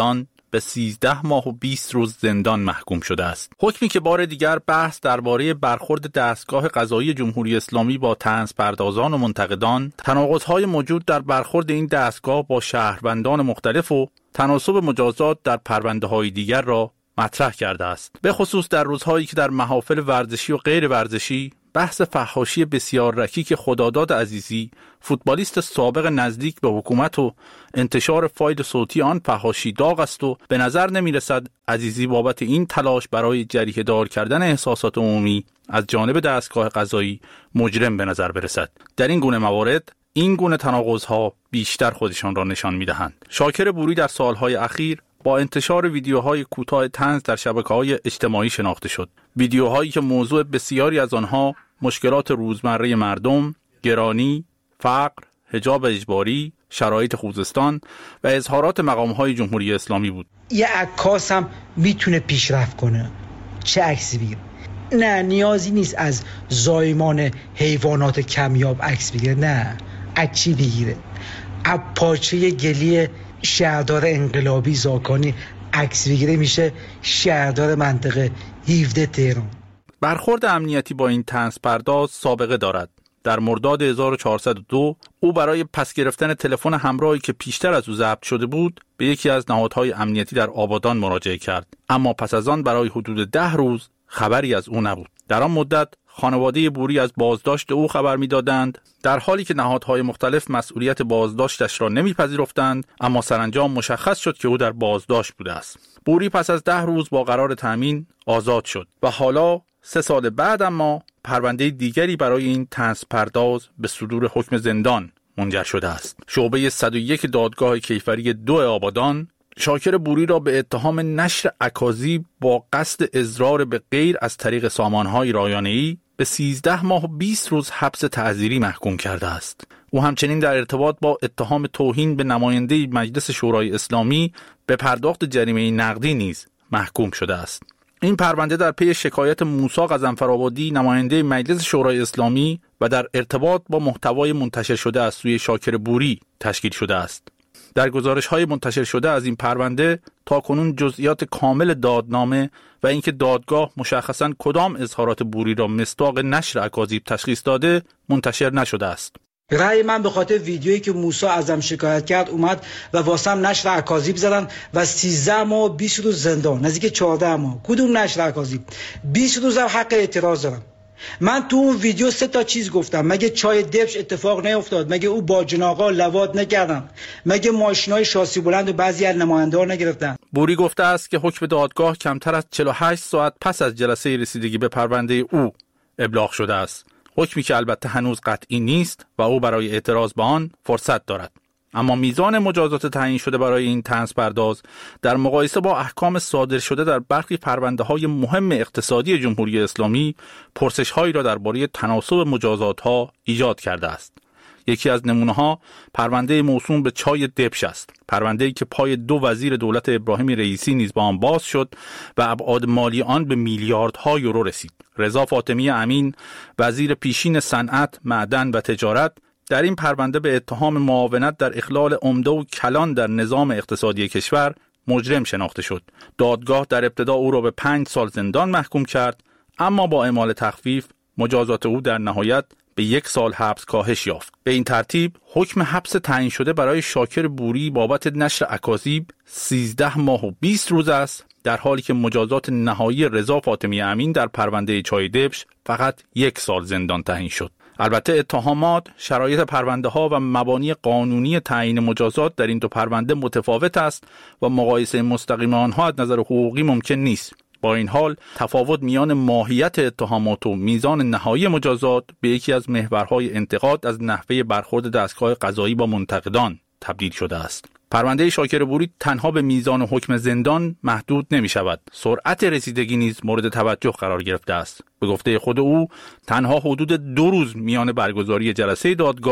Speaker 9: به سیزده ماه و بیست روز زندان محکوم شده است. حکمی که بار دیگر بحث درباره برخورد دستگاه قضایی جمهوری اسلامی با طنزپردازان و منتقدان، تناقض‌های موجود در برخورد این دستگاه با شهروندان مختلف و تناسب مجازات در پرونده‌های دیگر را مطرح کرده است. به خصوص در روزهایی که در محافل ورزشی و غیر ورزشی بحث فحاشی بسیار رکیک خداداد عزیزی، فوتبالیست سابق نزدیک به حکومت و انتشار فایل صوتی آن فحاشی داغ است و به نظر نمی رسد عزیزی بابت این تلاش برای جریحه دار کردن احساسات عمومی از جانب دستگاه قضایی مجرم به نظر برسد. در این گونه موارد این گونه تناقض‌ها بیشتر خودشان را نشان می‌دهند. شاکر بوری در سالهای اخیر با انتشار ویدیوهای کوتاه طنز در شبکه‌های اجتماعی شناخته شد. ویدیوهایی که موضوع بسیاری از آنها مشکلات روزمره مردم، گرانی، فقر، حجاب اجباری، شرایط خوزستان و اظهارات مقام‌های جمهوری اسلامی بود.
Speaker 10: یه عکاس هم میتونه پیشرفت کنه. چه عکسی بگیره؟ نه، نیازی نیست از زایمان حیوانات کمیاب عکس بگیره. نه، از چی بگیره؟ از پارچه گلی شهردار انقلابی زاکانی عکس بگیره، میشه شهردار منطقه هفده تهران.
Speaker 9: برخورد امنیتی با این طنزپرداز سابقه دارد. در مرداد هزار و چهارصد و دو او برای پس گرفتن تلفن همراهی که پیشتر از او ضبط شده بود به یکی از نهادهای امنیتی در آبادان مراجعه کرد، اما پس از آن برای حدود ده روز خبری از او نبود. در آن مدت خانواده بوری از بازداشت او خبر می‌دادند، در حالی که نهادهای مختلف مسئولیت بازداشتش را نمی‌پذیرفتند، اما سرانجام مشخص شد که او در بازداشت بوده است. بوری پس از ده روز با قرار تامین آزاد شد و حالا سه سال بعد اما پرونده دیگری برای این طنزپرداز به صدور حکم زندان منجر شده است. شعبه صد و یک دادگاه کیفری دو آبادان شاکر بوری را به اتهام نشر اکاذیب با قصد اضرار به غیر از طریق سامانهای رایانه‌ای به سیزده ماه و بیست روز حبس تعزیری محکوم کرده است. او همچنین در ارتباط با اتهام توهین به نماینده مجلس شورای اسلامی به پرداخت جریمه نقدی نیز محکوم شده است. این پرونده در پی شکایت موسی غضنفرآبادی نماینده مجلس شورای اسلامی و در ارتباط با محتوای منتشر شده از سوی شاکر بوری تشکیل شده است. در گزارش‌های منتشر شده از این پرونده تاکنون جزئیات کامل دادنامه و اینکه دادگاه مشخصاً کدام اظهارات بوری را مصداق نشر اکاذیب تشخیص داده منتشر نشده است.
Speaker 10: رأی من به خاطر ویدیویی که موسی ازم شکایت کرد اومد و واسم نشر اکاذیب زدن و سیزده ماه و بیست روز زندان، نزدیک چهارده ماه. کدوم نشر اکاذیب؟ بیست روز هم حق اعتراض دارم. من تو اون ویدیو سه تا چیز گفتم. مگه چای دبش اتفاق نیفتاد؟ مگه او با جناقا لواط نکردن؟ مگه ماشینای شاسی بلند و بعضی از نماینده‌ها نگرفتن؟
Speaker 9: بوری گفته است که حکم دادگاه کمتر از چهل و هشت ساعت پس از جلسه رسیدگی به پرونده او ابلاغ شده است. حکمی که البته هنوز قطعی نیست و او برای اعتراض به آن فرصت دارد. اما میزان مجازات تعیین شده برای این طنزپرداز در مقایسه با احکام صادر شده در برخی پرونده‌های مهم اقتصادی جمهوری اسلامی پرسش‌هایی را درباره تناسب مجازات‌ها ایجاد کرده است. یکی از نمونه‌ها پرونده موسوم به چای دبش است. پرونده‌ای که پای دو وزیر دولت ابراهیم رئیسی نیز با آن باز شد و ابعاد مالی آن به میلیاردها یورو رسید. رضا فاطمی امین، وزیر پیشین صنعت، معدن و تجارت، در این پرونده به اتهام معاونت در اخلال عمده و کلان در نظام اقتصادی کشور مجرم شناخته شد. دادگاه در ابتدا او را به پنج سال زندان محکوم کرد، اما با اعمال تخفیف مجازات او در نهایت به یک سال حبس کاهش یافت. به این ترتیب حکم حبس تعیین شده برای شاکر بوری بابت نشر اکاذیب سیزده ماه و بیست روز است، در حالی که مجازات نهایی رضا فاطمی امین در پرونده چای دبش فقط یک سال زندان تعیین شد. البته اتهامات، شرایط پرونده ها و مبانی قانونی تعیین مجازات در این دو پرونده متفاوت است و مقایسه مستقیم آنها از نظر حقوقی ممکن نیست. با این حال تفاوت میان ماهیت اتهامات و میزان نهایی مجازات به یکی از محورهای انتقاد از نحوه برخورد دستگاه قضایی با منتقدان تبدیل شده است. پرونده شاکر بوری تنها به میزان حکم زندان محدود نمی شود. سرعت رسیدگی نیز مورد توجه قرار گرفته است. به گفته خود او تنها حدود دو روز میان برگزاری جلسه دادگاه و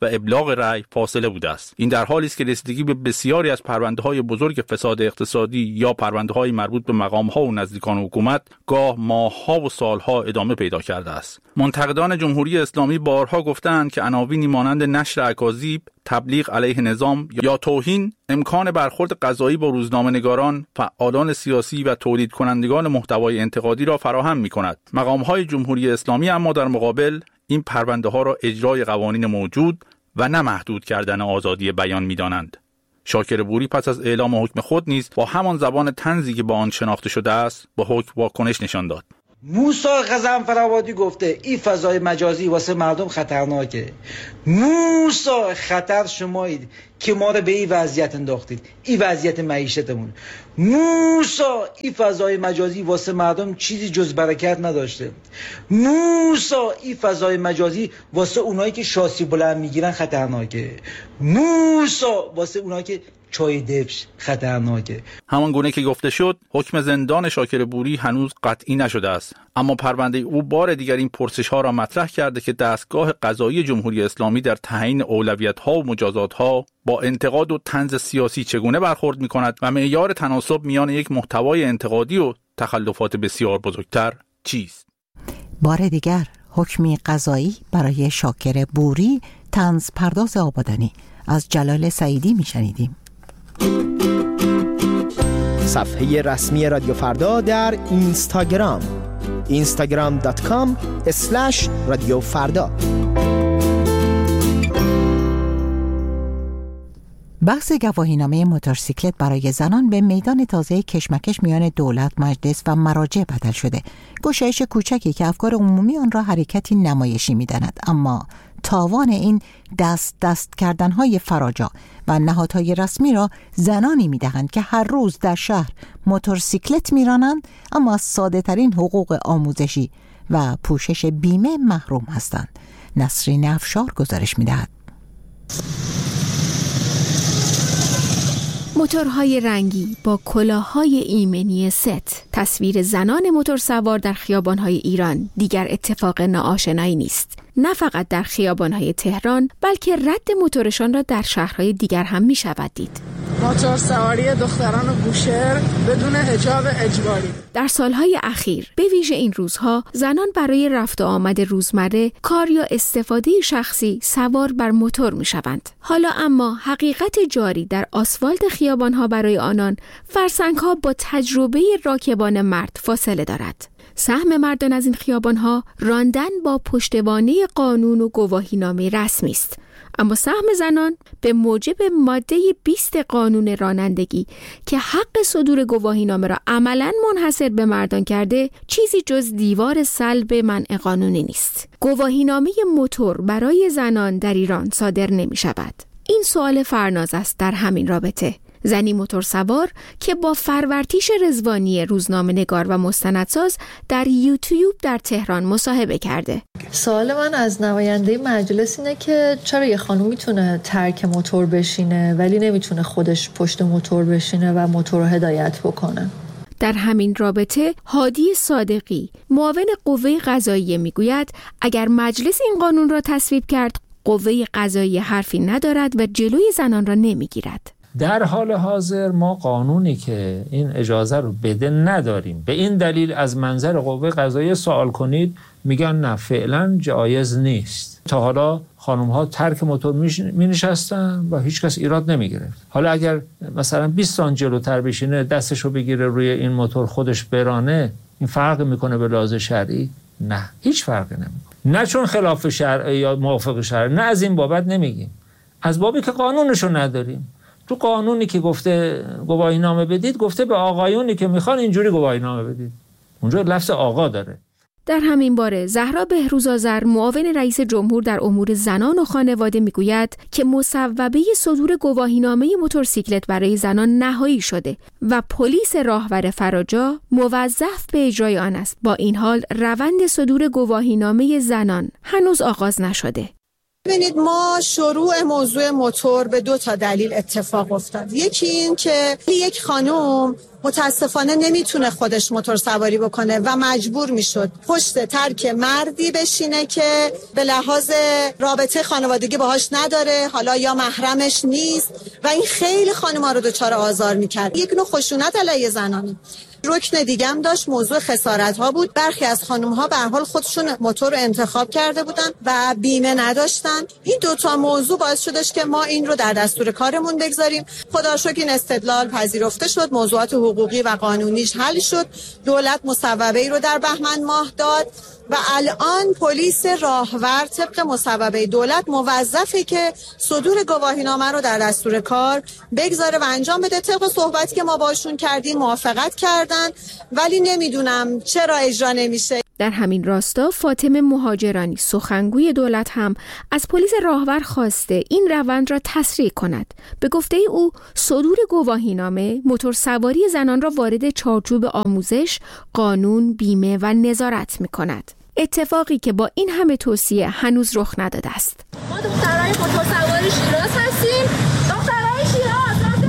Speaker 9: و ابلاغ رأی فاصله بوده است. این در حالی است که رسیدگی به بسیاری از پرونده‌های بزرگ فساد اقتصادی یا پرونده‌های مربوط به مقام‌ها و نزدیکان حکومت گاه ماه‌ها و سال‌ها ادامه پیدا کرده است. منتقدان جمهوری اسلامی بارها گفتند که عناوینی مانند نشر اکاذیب، تبلیغ علیه نظام یا توهین امکان برخورد قضایی با روزنامه‌نگاران، فعالان سیاسی و تولید کنندگان محتوای انتقادی را فراهم می‌کند. مقام‌های جمهوری اسلامی اما در مقابل این پرونده‌ها را اجرای قوانین موجود و نه محدود کردن آزادی بیان می‌دانند. شاکر بوری پس از اعلام حکم خود نیز با همان زبان طنزی که با آن شناخته شده است با حکم واکنش نشان داد.
Speaker 10: موسی غضنفرآبادی گفته این فضای مجازی واسه مردم خطرناکه. موسی خطر شمایید که ما رو به این وضعیت انداختید، این وضعیت معیشتمون. موسی این فضای مجازی واسه مردم چیزی جز برکت نداشته. موسی این فضای مجازی واسه اونایی که شاسی بلند میگیرن خطرناکه. موسی واسه اونایی که چای دبش خطرناکه.
Speaker 9: همان گونه که گفته شد حکم زندان شاکر بوری هنوز قطعی نشده است، اما پرونده او بار دیگر این پرسش ها را مطرح کرده که دستگاه قضایی جمهوری اسلامی در تعیین اولویت ها و مجازات ها با انتقاد و طنز سیاسی چگونه برخورد می کند و معیار تناسب میان یک محتوای انتقادی و تخلفات بسیار بزرگتر چیست.
Speaker 1: بار دیگر حکمی قضایی برای شاکر بوری، طنز پرداز آبادانی. از جلال سعیدی می شنیدیم.
Speaker 11: صفحه رسمی رادیو فردا در اینستاگرام اینستاگرام دات کام اسلش رادیو فردا.
Speaker 1: بحث گواهینامه موتورسیکلت برای زنان به میدان تازه کشمکش میان دولت، مجلس و مراجع بدل شده. گشایش کوچکی که افکار عمومی آن را حرکتی نمایشی می‌داند، اما تاوان این دست دست کردن‌های فراجا و نهادهای رسمی را زنانی می‌دهند که هر روز در شهر موتورسیکلت می‌رانند اما از ساده‌ترین حقوق آموزشی و پوشش بیمه محروم هستند. نسرین افشار گزارش می‌دهد.
Speaker 12: موتورهای رنگی با کلاه‌های ایمنی ست، تصویر زنان موتورسوار در خیابان‌های ایران دیگر اتفاق ناآشنایی نیست. نه فقط در خیابان‌های تهران، بلکه رد موتورشان را در شهرهای دیگر هم می‌شود دید.
Speaker 13: موتورسواری دختران بوشهر بدون حجاب اجباری.
Speaker 12: در سالهای اخیر به ویژه این روزها زنان برای رفت و آمد روزمره، کار یا استفاده شخصی سوار بر موتور می‌شوند. حالا اما حقیقت جاری در آسفالت خیابان‌ها برای آنان فرسنگ‌ها با تجربه راکبان مرد فاصله دارد. سهم مردان از این خیابان‌ها راندن با پشتوانه قانون و گواهینامه رسمی است، اما سهم زنان به موجب ماده بیست قانون رانندگی که حق صدور گواهینامه را عملاً منحصر به مردان کرده، چیزی جز دیوار صلب منع قانونی نیست. گواهینامه موتور برای زنان در ایران صادر نمی شود. این سوال فرناز است در همین رابطه. زنی موتورسوار که با فرورتیش رضوانی روزنامه‌نگار و مستندساز در یوتیوب در تهران مصاحبه کرده.
Speaker 14: سوال من از نماینده مجلس اینه که چرا یه خانم میتونه ترک موتور بشینه ولی نمیتونه خودش پشت موتور بشینه و موتور رو هدایت بکنه؟
Speaker 12: در همین رابطه هادی صادقی معاون قوه قضاییه میگوید اگر مجلس این قانون را تصویب کرد، قوه قضاییه حرفی ندارد و جلوی زنان را نمیگیرد.
Speaker 15: در حال حاضر ما قانونی که این اجازه رو بده نداریم. به این دلیل از منظر قوه قضاییه سوال کنید، میگن نه فعلا جایز نیست. تا حالا خانم ها ترک موتور می نشستن و هیچ کس ایراد نمی گرفت. حالا اگر مثلا بیست سانت جلوتر بشینه، دستشو بگیره روی این موتور خودش برانه، این فرق میکنه به لحاظ شرعی؟ نه، هیچ فرقی نمیکنه. نه چون خلاف شرع یا موافق شرع، نه از این بابت نمیگیم، از بابی که قانونشو نداریم. تو قانونی که گفته گواهینامه بدید، گفته به آقایونی که میخوان اینجوری گواهینامه بدید. اونجا لفظ آقا داره.
Speaker 12: در همین باره زهرا بهروزآذر معاون رئیس جمهور در امور زنان و خانواده میگوید که مصوبه صدور گواهینامه موتورسیکلت برای زنان نهایی شده و پلیس راهور فراجا موظف به اجرای آن است. با این حال روند صدور گواهینامه زنان هنوز آغاز نشده.
Speaker 16: ببینید ما شروع موضوع موتور به دو تا دلیل اتفاق افتاد. یکی این که یک خانم متاسفانه نمیتونه خودش موتور سواری بکنه و مجبور میشد پشت ترک مردی بشینه که به لحاظ رابطه خانوادگی باهاش نداره، حالا یا محرمش نیست و این خیلی خانم‌ها رو دچار آزار میکرد. یک نوع خشونت علیه زنانه. رکن دیگه هم داشت موضوع خسارت ها بود. برخی از خانم ها به هر حال خودشون موتور رو انتخاب کرده بودن و بیمه نداشتن. این دوتا موضوع باعث شدش که ما این رو در دستور کارمون بگذاریم. خدا رو شکر این استدلال پذیرفته شد، موضوعات حقوقی و قانونیش حل شد، دولت مصوبه‌ای رو در بهمن ماه داد و الان پلیس راهور طبق مصوبه دولت موظفه که صدور گواهینامه رو در دستور کار بگذاره و انجام بده. طبق صحبتی که ما باشون کردیم موافقت کردن، ولی نمیدونم چرا اجرا نمیشه.
Speaker 12: در همین راستا فاطمه مهاجرانی سخنگوی دولت هم از پلیس راهور خواسته این روند را تسریع کند. به گفته او صدور گواهینامه موتور سواری زنان را وارد چارچوب آموزش، قانون، بیمه و نظارت می کند. اتفاقی که با این همه توصیه هنوز رخ نداده است.
Speaker 17: ما دخترای موتور سواری شیراز هستیم. دخترای شیراز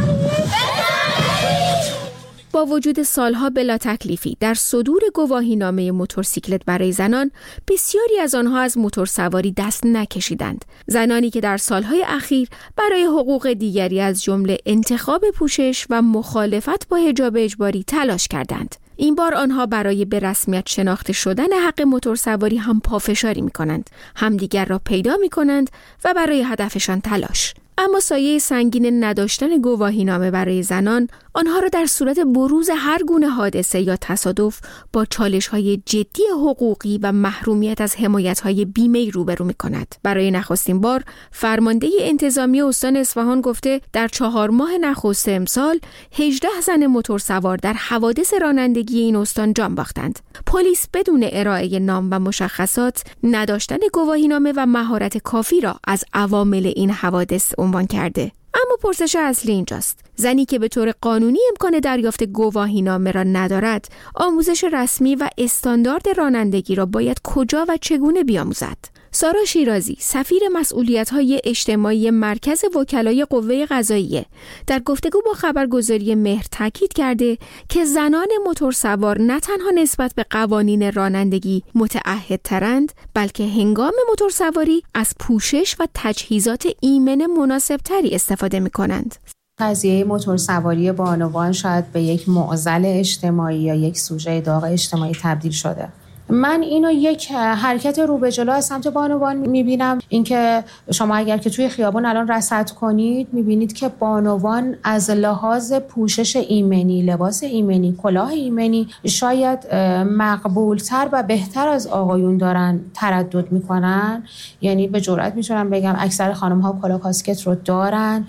Speaker 12: با وجود سالها بلا تکلیفی در صدور گواهینامه موتورسیکلت برای زنان، بسیاری از آنها از موتور سواری دست نکشیدند. زنانی که در سالهای اخیر برای حقوق دیگری از جمله انتخاب پوشش و مخالفت با حجاب اجباری تلاش کردند. این بار آنها برای به رسمیت شناخته شدن حق موتور سواری هم پافشاری می کنند، همدیگر را پیدا می کنند و برای هدفشان تلاش. اما سایه سنگین نداشتن گواهینامه برای زنان آنها را در صورت بروز هر گونه حادثه یا تصادف با چالش‌های جدی حقوقی و محرومیت از حمایت‌های بیمه‌ای روبرو می‌کند. برای نخستین بار فرمانده انتظامی استان اصفهان گفته در چهار ماه نخست امسال هجده زن موتورسوار در حوادث رانندگی این استان جان باختند. پلیس بدون ارائه نام و مشخصات، نداشتن گواهینامه و مهارت کافی را از عوامل این حوادث عنوان کرده. اما پرسش اصلی اینجاست: زنی که به طور قانونی امکان دریافت گواهینامه را ندارد، آموزش رسمی و استاندارد رانندگی را باید کجا و چگونه بیاموزد؟ سارا شیرازی، سفیر مسئولیت‌های اجتماعی مرکز وکلای قوه قضاییه، در گفتگو با خبرگزاری مهر تاکید کرده که زنان موتورسوار نه تنها نسبت به قوانین رانندگی متعهدترند، بلکه هنگام موتورسواری از پوشش و تجهیزات ایمن مناسبتری استفاده می‌کنند.
Speaker 18: قضیه موتورسواری بانوان شاید به یک معضل اجتماعی یا یک سوژه داغ اجتماعی تبدیل شده. من اینو یک حرکت رو به جلو از سمت بانوان میبینم. اینکه شما اگر که توی خیابان الان رصد کنید میبینید که بانوان از لحاظ پوشش ایمنی، لباس ایمنی، کلاه ایمنی شاید مقبولتر و بهتر از آقایون دارن تردد میکنن. یعنی به جرئت میتونم بگم اکثر خانم ها کلاه کاسکت رو دارن،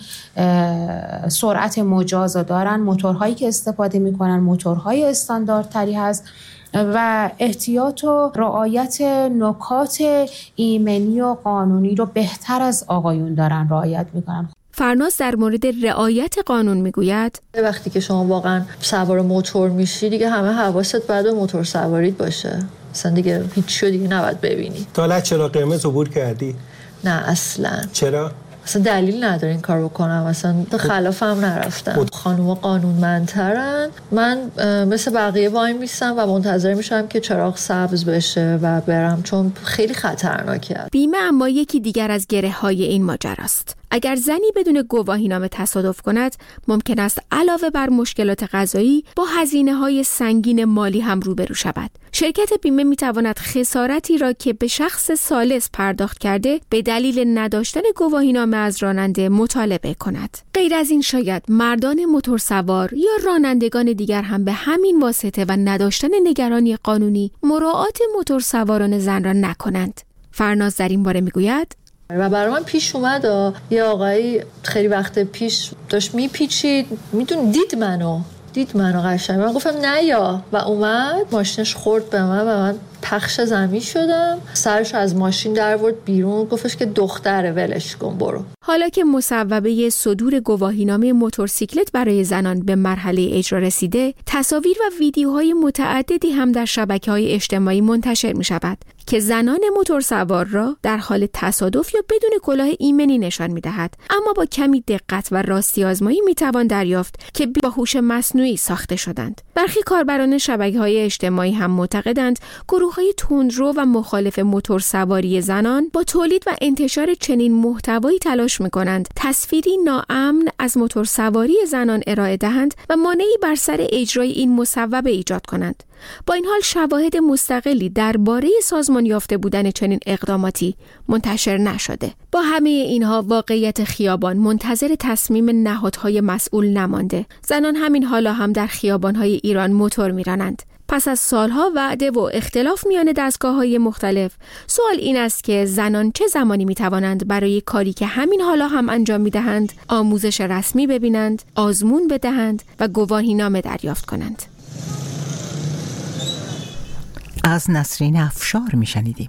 Speaker 18: سرعت مجاز رو دارن، موتورهایی که استفاده میکنن موتورهای استانداردتری هست و احتیاط و رعایت نکات ایمنی و قانونی رو بهتر از آقایون دارن رعایت میکنن.
Speaker 12: فرناز در مورد رعایت قانون میگوید
Speaker 14: وقتی که شما واقعا سوار موتور میشی دیگه همه حواست باید موتور سواریت باشه، مثلا دیگه هیچ چیزی دیگه نباید ببینی.
Speaker 19: تا حالا چرا قرمز عبور کردی؟
Speaker 14: نه اصلا.
Speaker 19: چرا؟
Speaker 14: اصلا دلیل نداره این کار بکنم، اصلا خلاف هم نرفتم. خانوما قانونمندترن، من مثل بقیه وای میستم و منتظر میشم که چراغ سبز بشه و برم، چون خیلی خطرناکه.
Speaker 12: بیمه اما یکی دیگر از گره های این ماجراست. اگر زنی بدون گواهینامه تصادف کند، ممکن است علاوه بر مشکلات قضایی با هزینه‌های سنگین مالی هم روبرو شود. شرکت بیمه میتواند خسارتی را که به شخص ثالث پرداخت کرده به دلیل نداشتن گواهینامه از راننده مطالبه کند. غیر از این شاید مردان موتورسوار یا رانندگان دیگر هم به همین واسطه و نداشتن نگرانی قانونی مراعات موتورسواران زن را نکنند. فرناز در این باره میگوید
Speaker 14: و برای من پیش اومد یه آقایی خیلی وقت پیش داشت میپیچید، میدون دید منو دید منو قشنگ، من گفتم نه یا، و اومد ماشینش خورد به من و من پخش زمین شدم، سرش از ماشین در ورد بیرون، گفتش که دختره ولش کن برو.
Speaker 12: حالا که مصوبه صدور گواهینامه موتورسیکلت برای زنان به مرحله اجرا رسیده، تصاویر و ویدیوهای متعددی هم در شبکه‌های اجتماعی منتشر می شود که زنان موتورسوار را در حال تصادف یا بدون کلاه ایمنی نشان می‌دهد، اما با کمی دقت و راستی آزمایی می‌توان دریافت که با هوش مصنوعی ساخته شدند. برخی کاربران شبکه‌های اجتماعی هم معتقدند گروه‌های تندرو و مخالف موتورسواری زنان با تولید و انتشار چنین محتوایی تلاش می‌کنند تصویری ناامن از موتورسواری زنان ارائه دهند و مانعی بر سر اجرای این مصوبه ایجاد کنند. با این حال شواهد مستقلی درباره سازمان یافته بودن چنین اقداماتی منتشر نشده. با همه اینها واقعیت خیابان منتظر تصمیم نهادهای مسئول نمانده. زنان همین حالا هم در خیابان‌های ایران موتور می‌رانند. پس از سالها وعده و اختلاف میان دستگاه‌های مختلف، سوال این است که زنان چه زمانی می‌توانند برای کاری که همین حالا هم انجام می‌دهند آموزش رسمی ببینند، آزمون بدهند و گواهینامه دریافت کنند.
Speaker 1: از نسرین افشار میشنیدیم.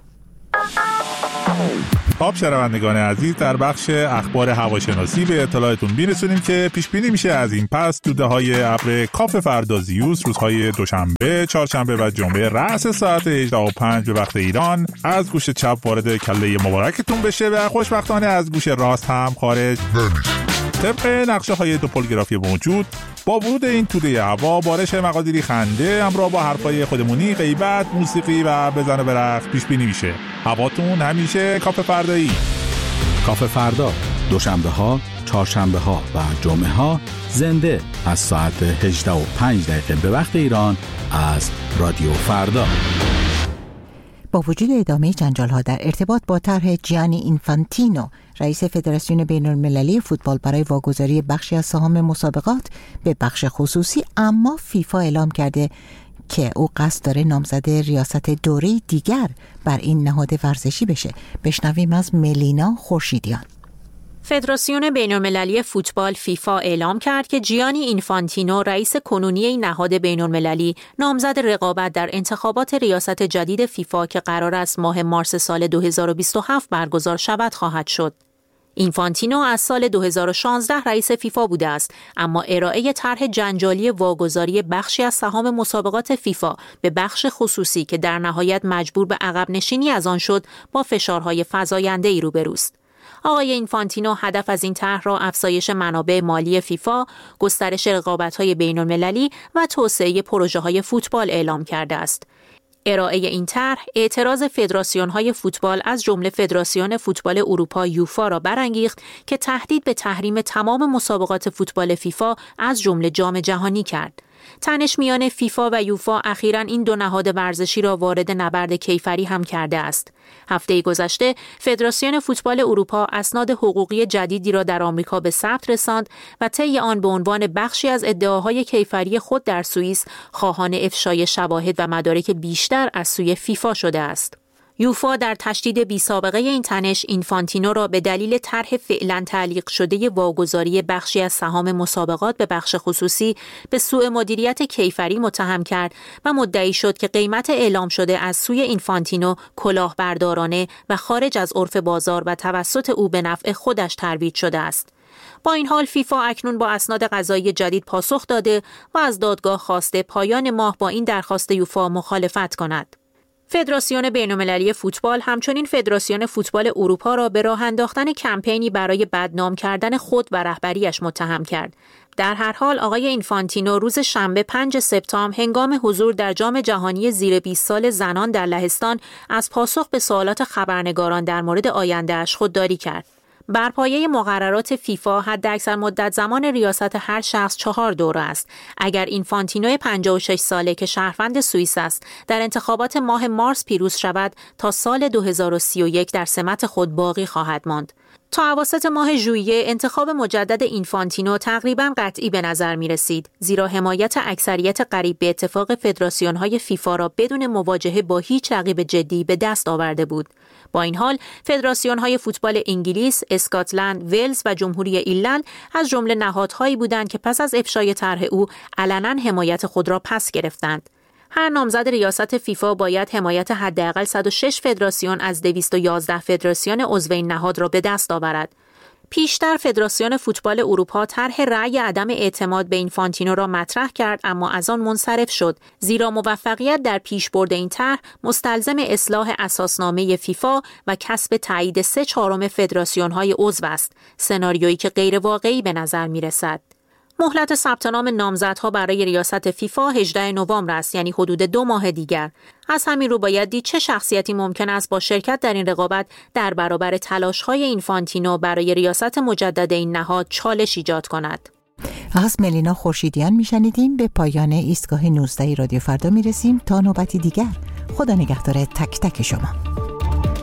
Speaker 20: خب شنوندگان عزیز، در بخش اخبار هواشناسی به اطلاعتون میرسونیم که پیش بینی میشه از این پس توده‌های ابر کاف فردا زیوس روزهای دوشنبه، چهارشنبه و جمعه رأس ساعت هجده و پنج به وقت ایران از گوش چپ وارد کله مبارکتون بشه و خوشبختانه از گوش راست هم خارج نمیشه. طبق نقشه های توپولوگرافی موجود، با ورود این توده هوا بارش مقادیری خنده همراه با حرفای خودمونی، غیبت، موسیقی و بزن و برقص پیش بینی میشه. هواتون همیشه کاف فردایی.
Speaker 21: کاف فردا دوشنبه ها، چهارشنبه ها و جمعه ها زنده از ساعت هجده و پنج دقیقه به وقت ایران از رادیو فردا.
Speaker 1: با وجود ادامه جنجال‌ها در ارتباط با طرح جیانی اینفانتینو، رئیس فدراسیون بین‌المللی فوتبال برای واگذاری بخشی از سهام مسابقات به بخش خصوصی، اما فیفا اعلام کرده که او قصد داره نامزد ریاست دوره دیگر بر این نهاد ورزشی بشه. بشنویم از ملینا خورشیدیان.
Speaker 22: فدراسیون بین‌المللی فوتبال فیفا اعلام کرد که جیانی اینفانتینو، رئیس کنونی این نهاد بین‌المللی، نامزد رقابت در انتخابات ریاست جدید فیفا که قرار است ماه مارس سال دو هزار و بیست و هفت برگزار شود خواهد شد. اینفانتینو از سال دو هزار و شانزده رئیس فیفا بوده است، اما ارائه طرح جنجالی واگذاری بخشی از سهام مسابقات فیفا به بخش خصوصی که در نهایت مجبور به عقب نشینی از آن شد، با فشارهای فزاینده‌ای روبروست. آقای اینفانتینو هدف از این طرح را افزایش منابع مالی فیفا، گسترش رقابت‌های بین‌المللی و توسعه پروژه‌های فوتبال اعلام کرده است. ارائه این طرح اعتراض فدراسیون‌های فوتبال از جمله فدراسیون فوتبال اروپا یوفا را برانگیخت که تهدید به تحریم تمام مسابقات فوتبال فیفا از جمله جام جهانی کرد. تنش میان فیفا و یوفا اخیراً این دو نهاد ورزشی را وارد نبرد کیفری هم کرده است. هفته گذشته فدراسیون فوتبال اروپا اسناد حقوقی جدیدی را در آمریکا به ثبت رساند و طی آن به عنوان بخشی از ادعاهای کیفری خود در سوئیس خواهان افشای شواهد و مدارک بیشتر از سوی فیفا شده است. یوفا در تشدید بی سابقه این تنش اینفانتینو را به دلیل طرح فعلا تعلیق شده واگذاری بخشی از سهام مسابقات به بخش خصوصی به سوء مدیریت کیفری متهم کرد و مدعی شد که قیمت اعلام شده از سوی اینفانتینو کلاهبردارانه و خارج از عرف بازار و توسط او به نفع خودش ترویج شده است. با این حال فیفا اکنون با اسناد قضایی جدید پاسخ داده و از دادگاه خواسته پایان ماه با این درخواست یوفا مخالفت کند. فدراسیون بین‌المللی فوتبال همچنین فدراسیون فوتبال اروپا را به راه انداختن کمپینی برای بدنام کردن خود و رهبریش متهم کرد. در هر حال آقای اینفانتینو روز شنبه پنج سپتامبر هنگام حضور در جام جهانی زیر بیست سال زنان در لهستان از پاسخ به سوالات خبرنگاران در مورد آینده‌اش خودداری کرد. بر پایه مقررات فیفا حداکثر مدت زمان ریاست هر شخص چهار دوره است. اگر اینفانتینو پنجاه و شش ساله که شهروند سوئیس است در انتخابات ماه مارس پیروز شود، تا سال دو هزار و سی و یک در سمت خود باقی خواهد ماند. تا اواسط ماه ژوئیه انتخاب مجدد اینفانتینو تقریباً قطعی به نظر می رسید، زیرا حمایت اکثریت قریب به اتفاق فدراسیون‌های فیفا را بدون مواجهه با هیچ رقیب جدی به دست آورده بود. با این حال فدراسیون‌های فوتبال انگلیس، اسکاتلند، ولز و جمهوری ایرلند از جمله نهادهایی بودند که پس از افشای طرح او علنا حمایت خود را پس گرفتند. هر نامزد ریاست فیفا باید حمایت حداقل صد و شش فدراسیون از دویست و یازده فدراسیون عضو این نهاد را به دست آورد. پیشتر فدراسیون فوتبال اروپا طرح رأی عدم اعتماد به اینفانتینو را مطرح کرد، اما از آن منصرف شد، زیرا موفقیت در پیشبرد این طرح مستلزم اصلاح اساسنامه فیفا و کسب تایید سه چهارم فدراسیون‌های عضو است، سناریویی که غیر واقعی به نظر می‌رسد. مهلت ثبت نام نامزدها برای ریاست فیفا هجدهم نوامبر است، یعنی حدود دو ماه دیگر. از همین رو باید دید چه شخصیتی ممکن است با شرکت در این رقابت در برابر تلاش‌های اینفانتینو برای ریاست مجدد این نهاد چالش ایجاد کند.
Speaker 1: از ملینا خورشیدیان میشنیدیم. به پایان ایستگاه نوزده رادیو فردا میرسیم. تا نوبتی دیگر، خدا نگهدار تک تک شما.